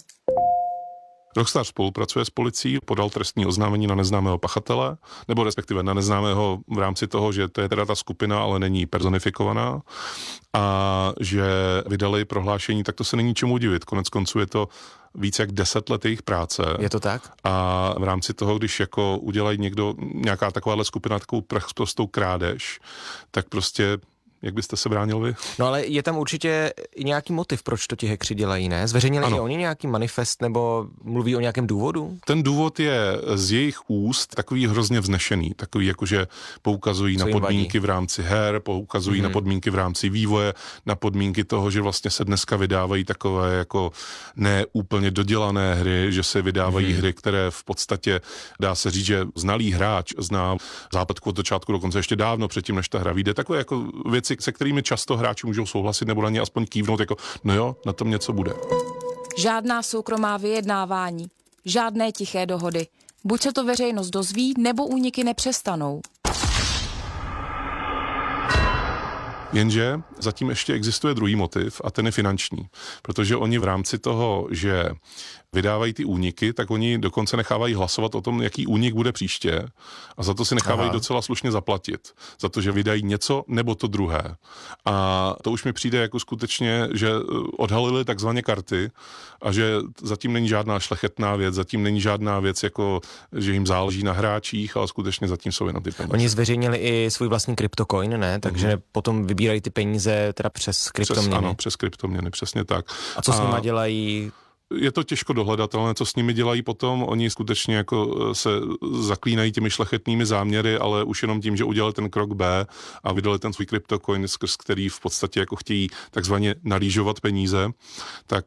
Rockstar spolupracuje s policií, podal trestní oznámení na neznámého pachatele, nebo respektive na neznámého v rámci toho, že to je teda ta skupina, ale není personifikovaná, a že vydali prohlášení, tak to se není čemu divit. Konec konců je to víc jak 10 let jejich práce. Je to tak? A v rámci toho, když jako udělají někdo, nějaká takováhle skupina, takovou prostou krádež, tak prostě jak byste se bránil vy? No ale je tam určitě i nějaký motiv, proč to ti hackři dělají, ne? Zveřejnili i oni nějaký manifest nebo mluví o nějakém důvodu? Ten důvod je z jejich úst takový hrozně vznešený, takový jakože poukazují na podmínky v rámci her, poukazují na podmínky v rámci vývoje, na podmínky toho, že vlastně se dneska vydávají takové jako ne úplně dodělané hry, že se vydávají hry, které v podstatě dá se říct, že znalý hráč zná zápletku od začátku dokonce ještě dávno předtím, než ta hra vyjde. Takové jako věci, se kterými často hráči můžou souhlasit nebo na ně aspoň kývnout, jako no jo, na tom něco bude. Žádná soukromá vyjednávání, žádné tiché dohody. Buď se to veřejnost dozví, nebo úniky nepřestanou. Jenže zatím ještě existuje druhý motiv a ten je finanční, protože oni v rámci toho, že vydávají ty úniky, tak oni dokonce nechávají hlasovat o tom, jaký únik bude příště a za to si nechávají docela slušně zaplatit. Za to, že vydají něco nebo to druhé. A to už mi přijde jako skutečně, že odhalili takzvané karty a že zatím není žádná šlechetná věc, zatím není žádná věc, jako že jim záleží na hráčích, ale skutečně zatím jsou jenom ty peníze. Oni zveřejnili i svůj vlastní kryptocoin, ne? Takže potom vybírají ty peníze teda přes kryptoměny. Ano, přes kryptoměny, přesně tak. A co s nima dělají? Je to těžko dohledatelné, co s nimi dělají potom. Oni skutečně jako se zaklínají těmi šlechetnými záměry, ale už jenom tím, že udělali ten krok B a vydali ten svůj kryptocoin, skrz který v podstatě jako chtějí takzvaně nalížovat peníze, tak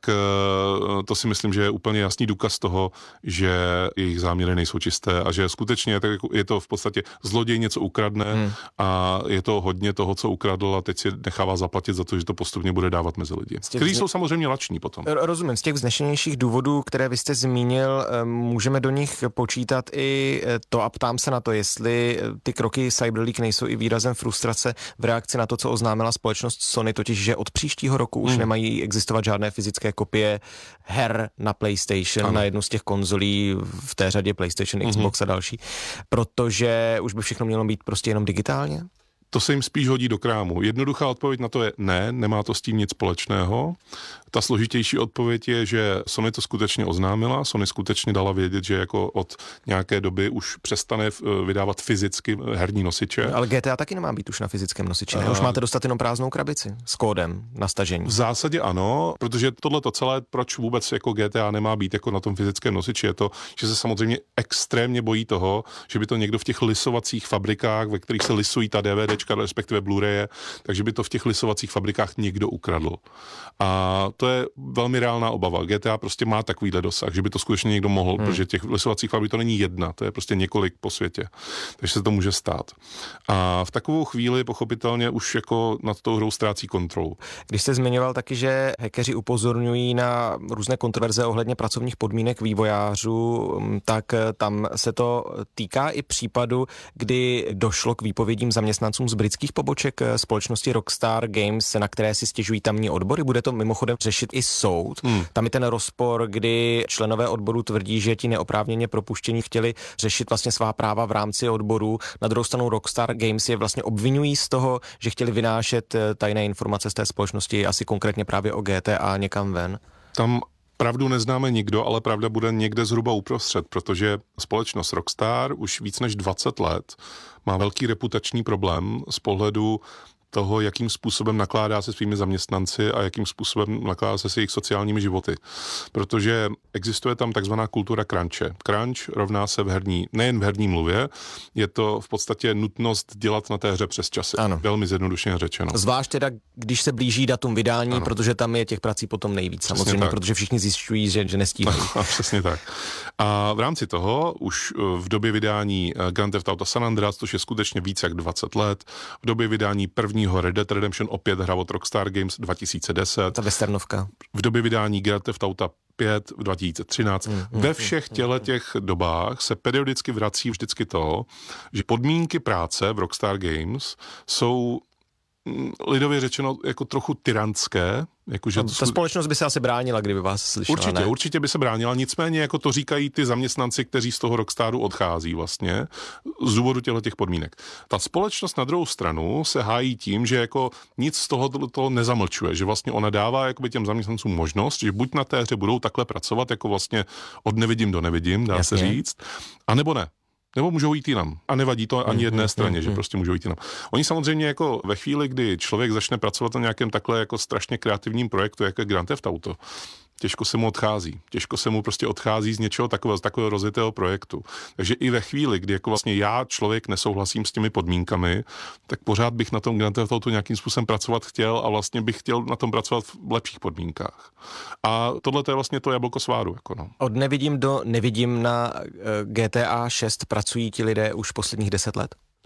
to si myslím, že je úplně jasný důkaz toho, že jejich záměry nejsou čisté a že skutečně je to v podstatě zloděj něco ukradne a je to hodně toho, co ukradl a teď si nechává zaplatit za to, že to postupně bude dávat mezi lidi, kteří jsou samozřejmě lační potom. Rozumím, z těch vznešenějších důvodů, které vy jste zmínil, můžeme do nich počítat i to a ptám se na to, jestli ty kroky Cyberleague nejsou i výrazem frustrace v reakci na to, co oznámila společnost Sony, totiž, že od příštího roku už nemají existovat žádné fyzické kopie her na PlayStation, na jednu z těch konzolí v té řadě PlayStation, Xbox a další, protože už by všechno mělo být prostě jenom digitálně? To se jim spíš hodí do krámu. Jednoduchá odpověď na to je ne, nemá to s tím nic společného. Ta složitější odpověď je, že Sony to skutečně oznámila, Sony skutečně dala vědět, že jako od nějaké doby už přestane vydávat fyzicky herní nosiče. Ale GTA taky nemá být už na fyzickém nosiči, ne? Už máte dostat jenom prázdnou krabici s kódem na stažení. V zásadě ano, protože tohleto celé, proč vůbec jako GTA nemá být jako na tom fyzickém nosiči, je to, že se samozřejmě extrémně bojí toho, že by to někdo v těch lisovacích fabrikách, ve kterých se lisují ta DVDčka, respektive Blu-raye, takže by to v těch lisovacích fabrikách někdo ukradl. A to je velmi reálná obava. GTA prostě má takovýhle dosah, že by to skutečně někdo mohl, protože těch lisovacích fabrik to není jedna, to je prostě několik po světě. Takže se to může stát. A v takovou chvíli pochopitelně už jako nad tou hrou ztrácí kontrolu. Když jste zmiňoval taky, že hackeři upozorňují na různé kontroverze ohledně pracovních podmínek vývojářů, tak tam se to týká i případu, kdy došlo k výpovědím zaměstnancům z britských poboček společnosti Rockstar Games, na které si stěžují tamní odbory. Bude to mimochodem řešit i soud. Tam je ten rozpor, kdy členové odboru tvrdí, že ti neoprávněně propuštění chtěli řešit vlastně svá práva v rámci odboru. Na druhou stranu Rockstar Games je vlastně obvinují z toho, že chtěli vynášet tajné informace z té společnosti, asi konkrétně právě o GTA někam ven. Tam pravdu neznáme nikdo, ale pravda bude někde zhruba uprostřed, protože společnost Rockstar už víc než 20 let má velký reputační problém z pohledu toho, jakým způsobem nakládá se svými zaměstnanci a jakým způsobem nakládá se s jejich sociálními životy. Protože existuje tam takzvaná kultura crunche. Crunch rovná se nejen v herní mluvě, je to v podstatě nutnost dělat na té hře přes časy. Ano. Velmi zjednodušeně řečeno. Zvlášť teda, když se blíží datum vydání, protože tam je těch prací potom nejvíc. Samozřejmě, protože všichni zjišťují, že nestíhají. Přesně tak. A v rámci toho už v době vydání Grand Theft Auto San Andreas, což je skutečně více jak 20 let, v době vydání prvního Red Dead Redemption, opět hra od Rockstar Games 2010. Ta westernovka. V době vydání Grand Theft Auto 5 v 2013. Ve všech těch dobách se periodicky vrací vždycky to, že podmínky práce v Rockstar Games jsou lidově řečeno jako trochu tyrantské. Jakože ta společnost by se asi bránila, kdyby vás slyšela. Určitě by se bránila, nicméně jako to říkají ty zaměstnanci, kteří z toho Rockstaru odchází vlastně z důvodu těch podmínek. Ta společnost na druhou stranu se hájí tím, že jako nic z toho nezamlčuje, že vlastně ona dává jakoby těm zaměstnancům možnost, že buď na té hře budou takhle pracovat, jako vlastně od nevidím do nevidím, dá se říct, anebo ne. Nebo můžou jít jinam. A nevadí to ani jedné straně, že prostě můžou jít jinam. Oni samozřejmě jako ve chvíli, kdy člověk začne pracovat na nějakém takhle jako strašně kreativním projektu, jako je Grand Theft Auto, těžko se mu odchází. Těžko se mu prostě odchází z něčeho takového rozjetého projektu. Takže i ve chvíli, kdy jako vlastně já, člověk, nesouhlasím s těmi podmínkami, tak pořád bych na tom Grand Theft Auto nějakým způsobem pracovat chtěl a vlastně bych chtěl na tom pracovat v lepších podmínkách. A tohle je vlastně to jablko sváru. Jako no. Od nevidím do nevidím na GTA 6 pracují ti lidé už posledních 10 let?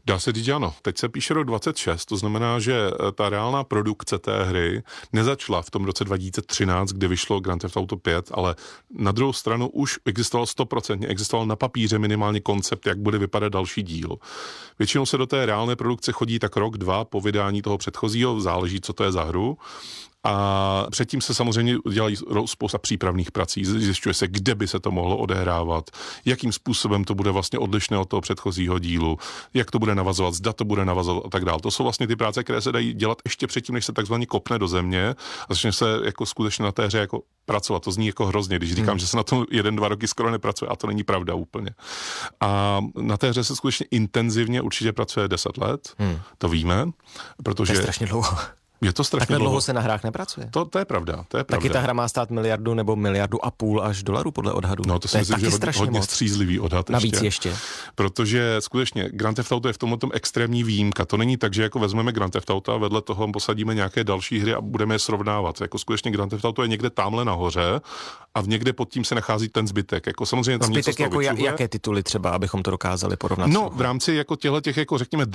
Dá se říct, ano. Teď se píše rok 26, to znamená, že ta reálná produkce té hry nezačala v tom roce 2013, kdy vyšlo Grand Theft Auto 5, ale na druhou stranu už existoval na papíře minimálně koncept, jak bude vypadat další díl. Většinou se do té reálné produkce chodí tak rok, dva po vydání toho předchozího, záleží, co to je za hru. A předtím se samozřejmě dělají spousta přípravných prací, zjišťuje se, kde by se to mohlo odehrávat, jakým způsobem to bude vlastně odlišné od toho předchozího dílu, jak to bude navazovat, zda to bude navazovat a tak dále. To jsou vlastně ty práce, které se dají dělat ještě předtím, než se takzvaně kopne do země a začne se jako skutečně na té hře jako pracovat. To zní jako hrozně, když říkám, že se na tom 1-2 roky skoro nepracuje, a to není pravda úplně. A na té hře se skutečně intenzivně určitě pracuje 10 let, to víme, protože... To je strašně dlouho. Je to strašně takhle dlouho se na hrách nepracuje. To je pravda, to je pravda. Taky ta hra má stát miliardu nebo 1,5 miliardy až $, podle odhadu. No to si myslím, že je hodně střízlivý odhad. Navíc ještě. Protože skutečně Grand Theft Auto je v tomhle extrémní výjimka. To není tak, že jako vezmeme Grand Theft Auto a vedle toho posadíme nějaké další hry a budeme je srovnávat. Jako skutečně Grand Theft Auto je někde tamhle nahoře a někde pod tím se nachází ten zbytek. Jako samozřejmě tam zbytek jako jaké tituly třeba, abychom to dokázali porovnat? No, v rámci jako těch jako řekněme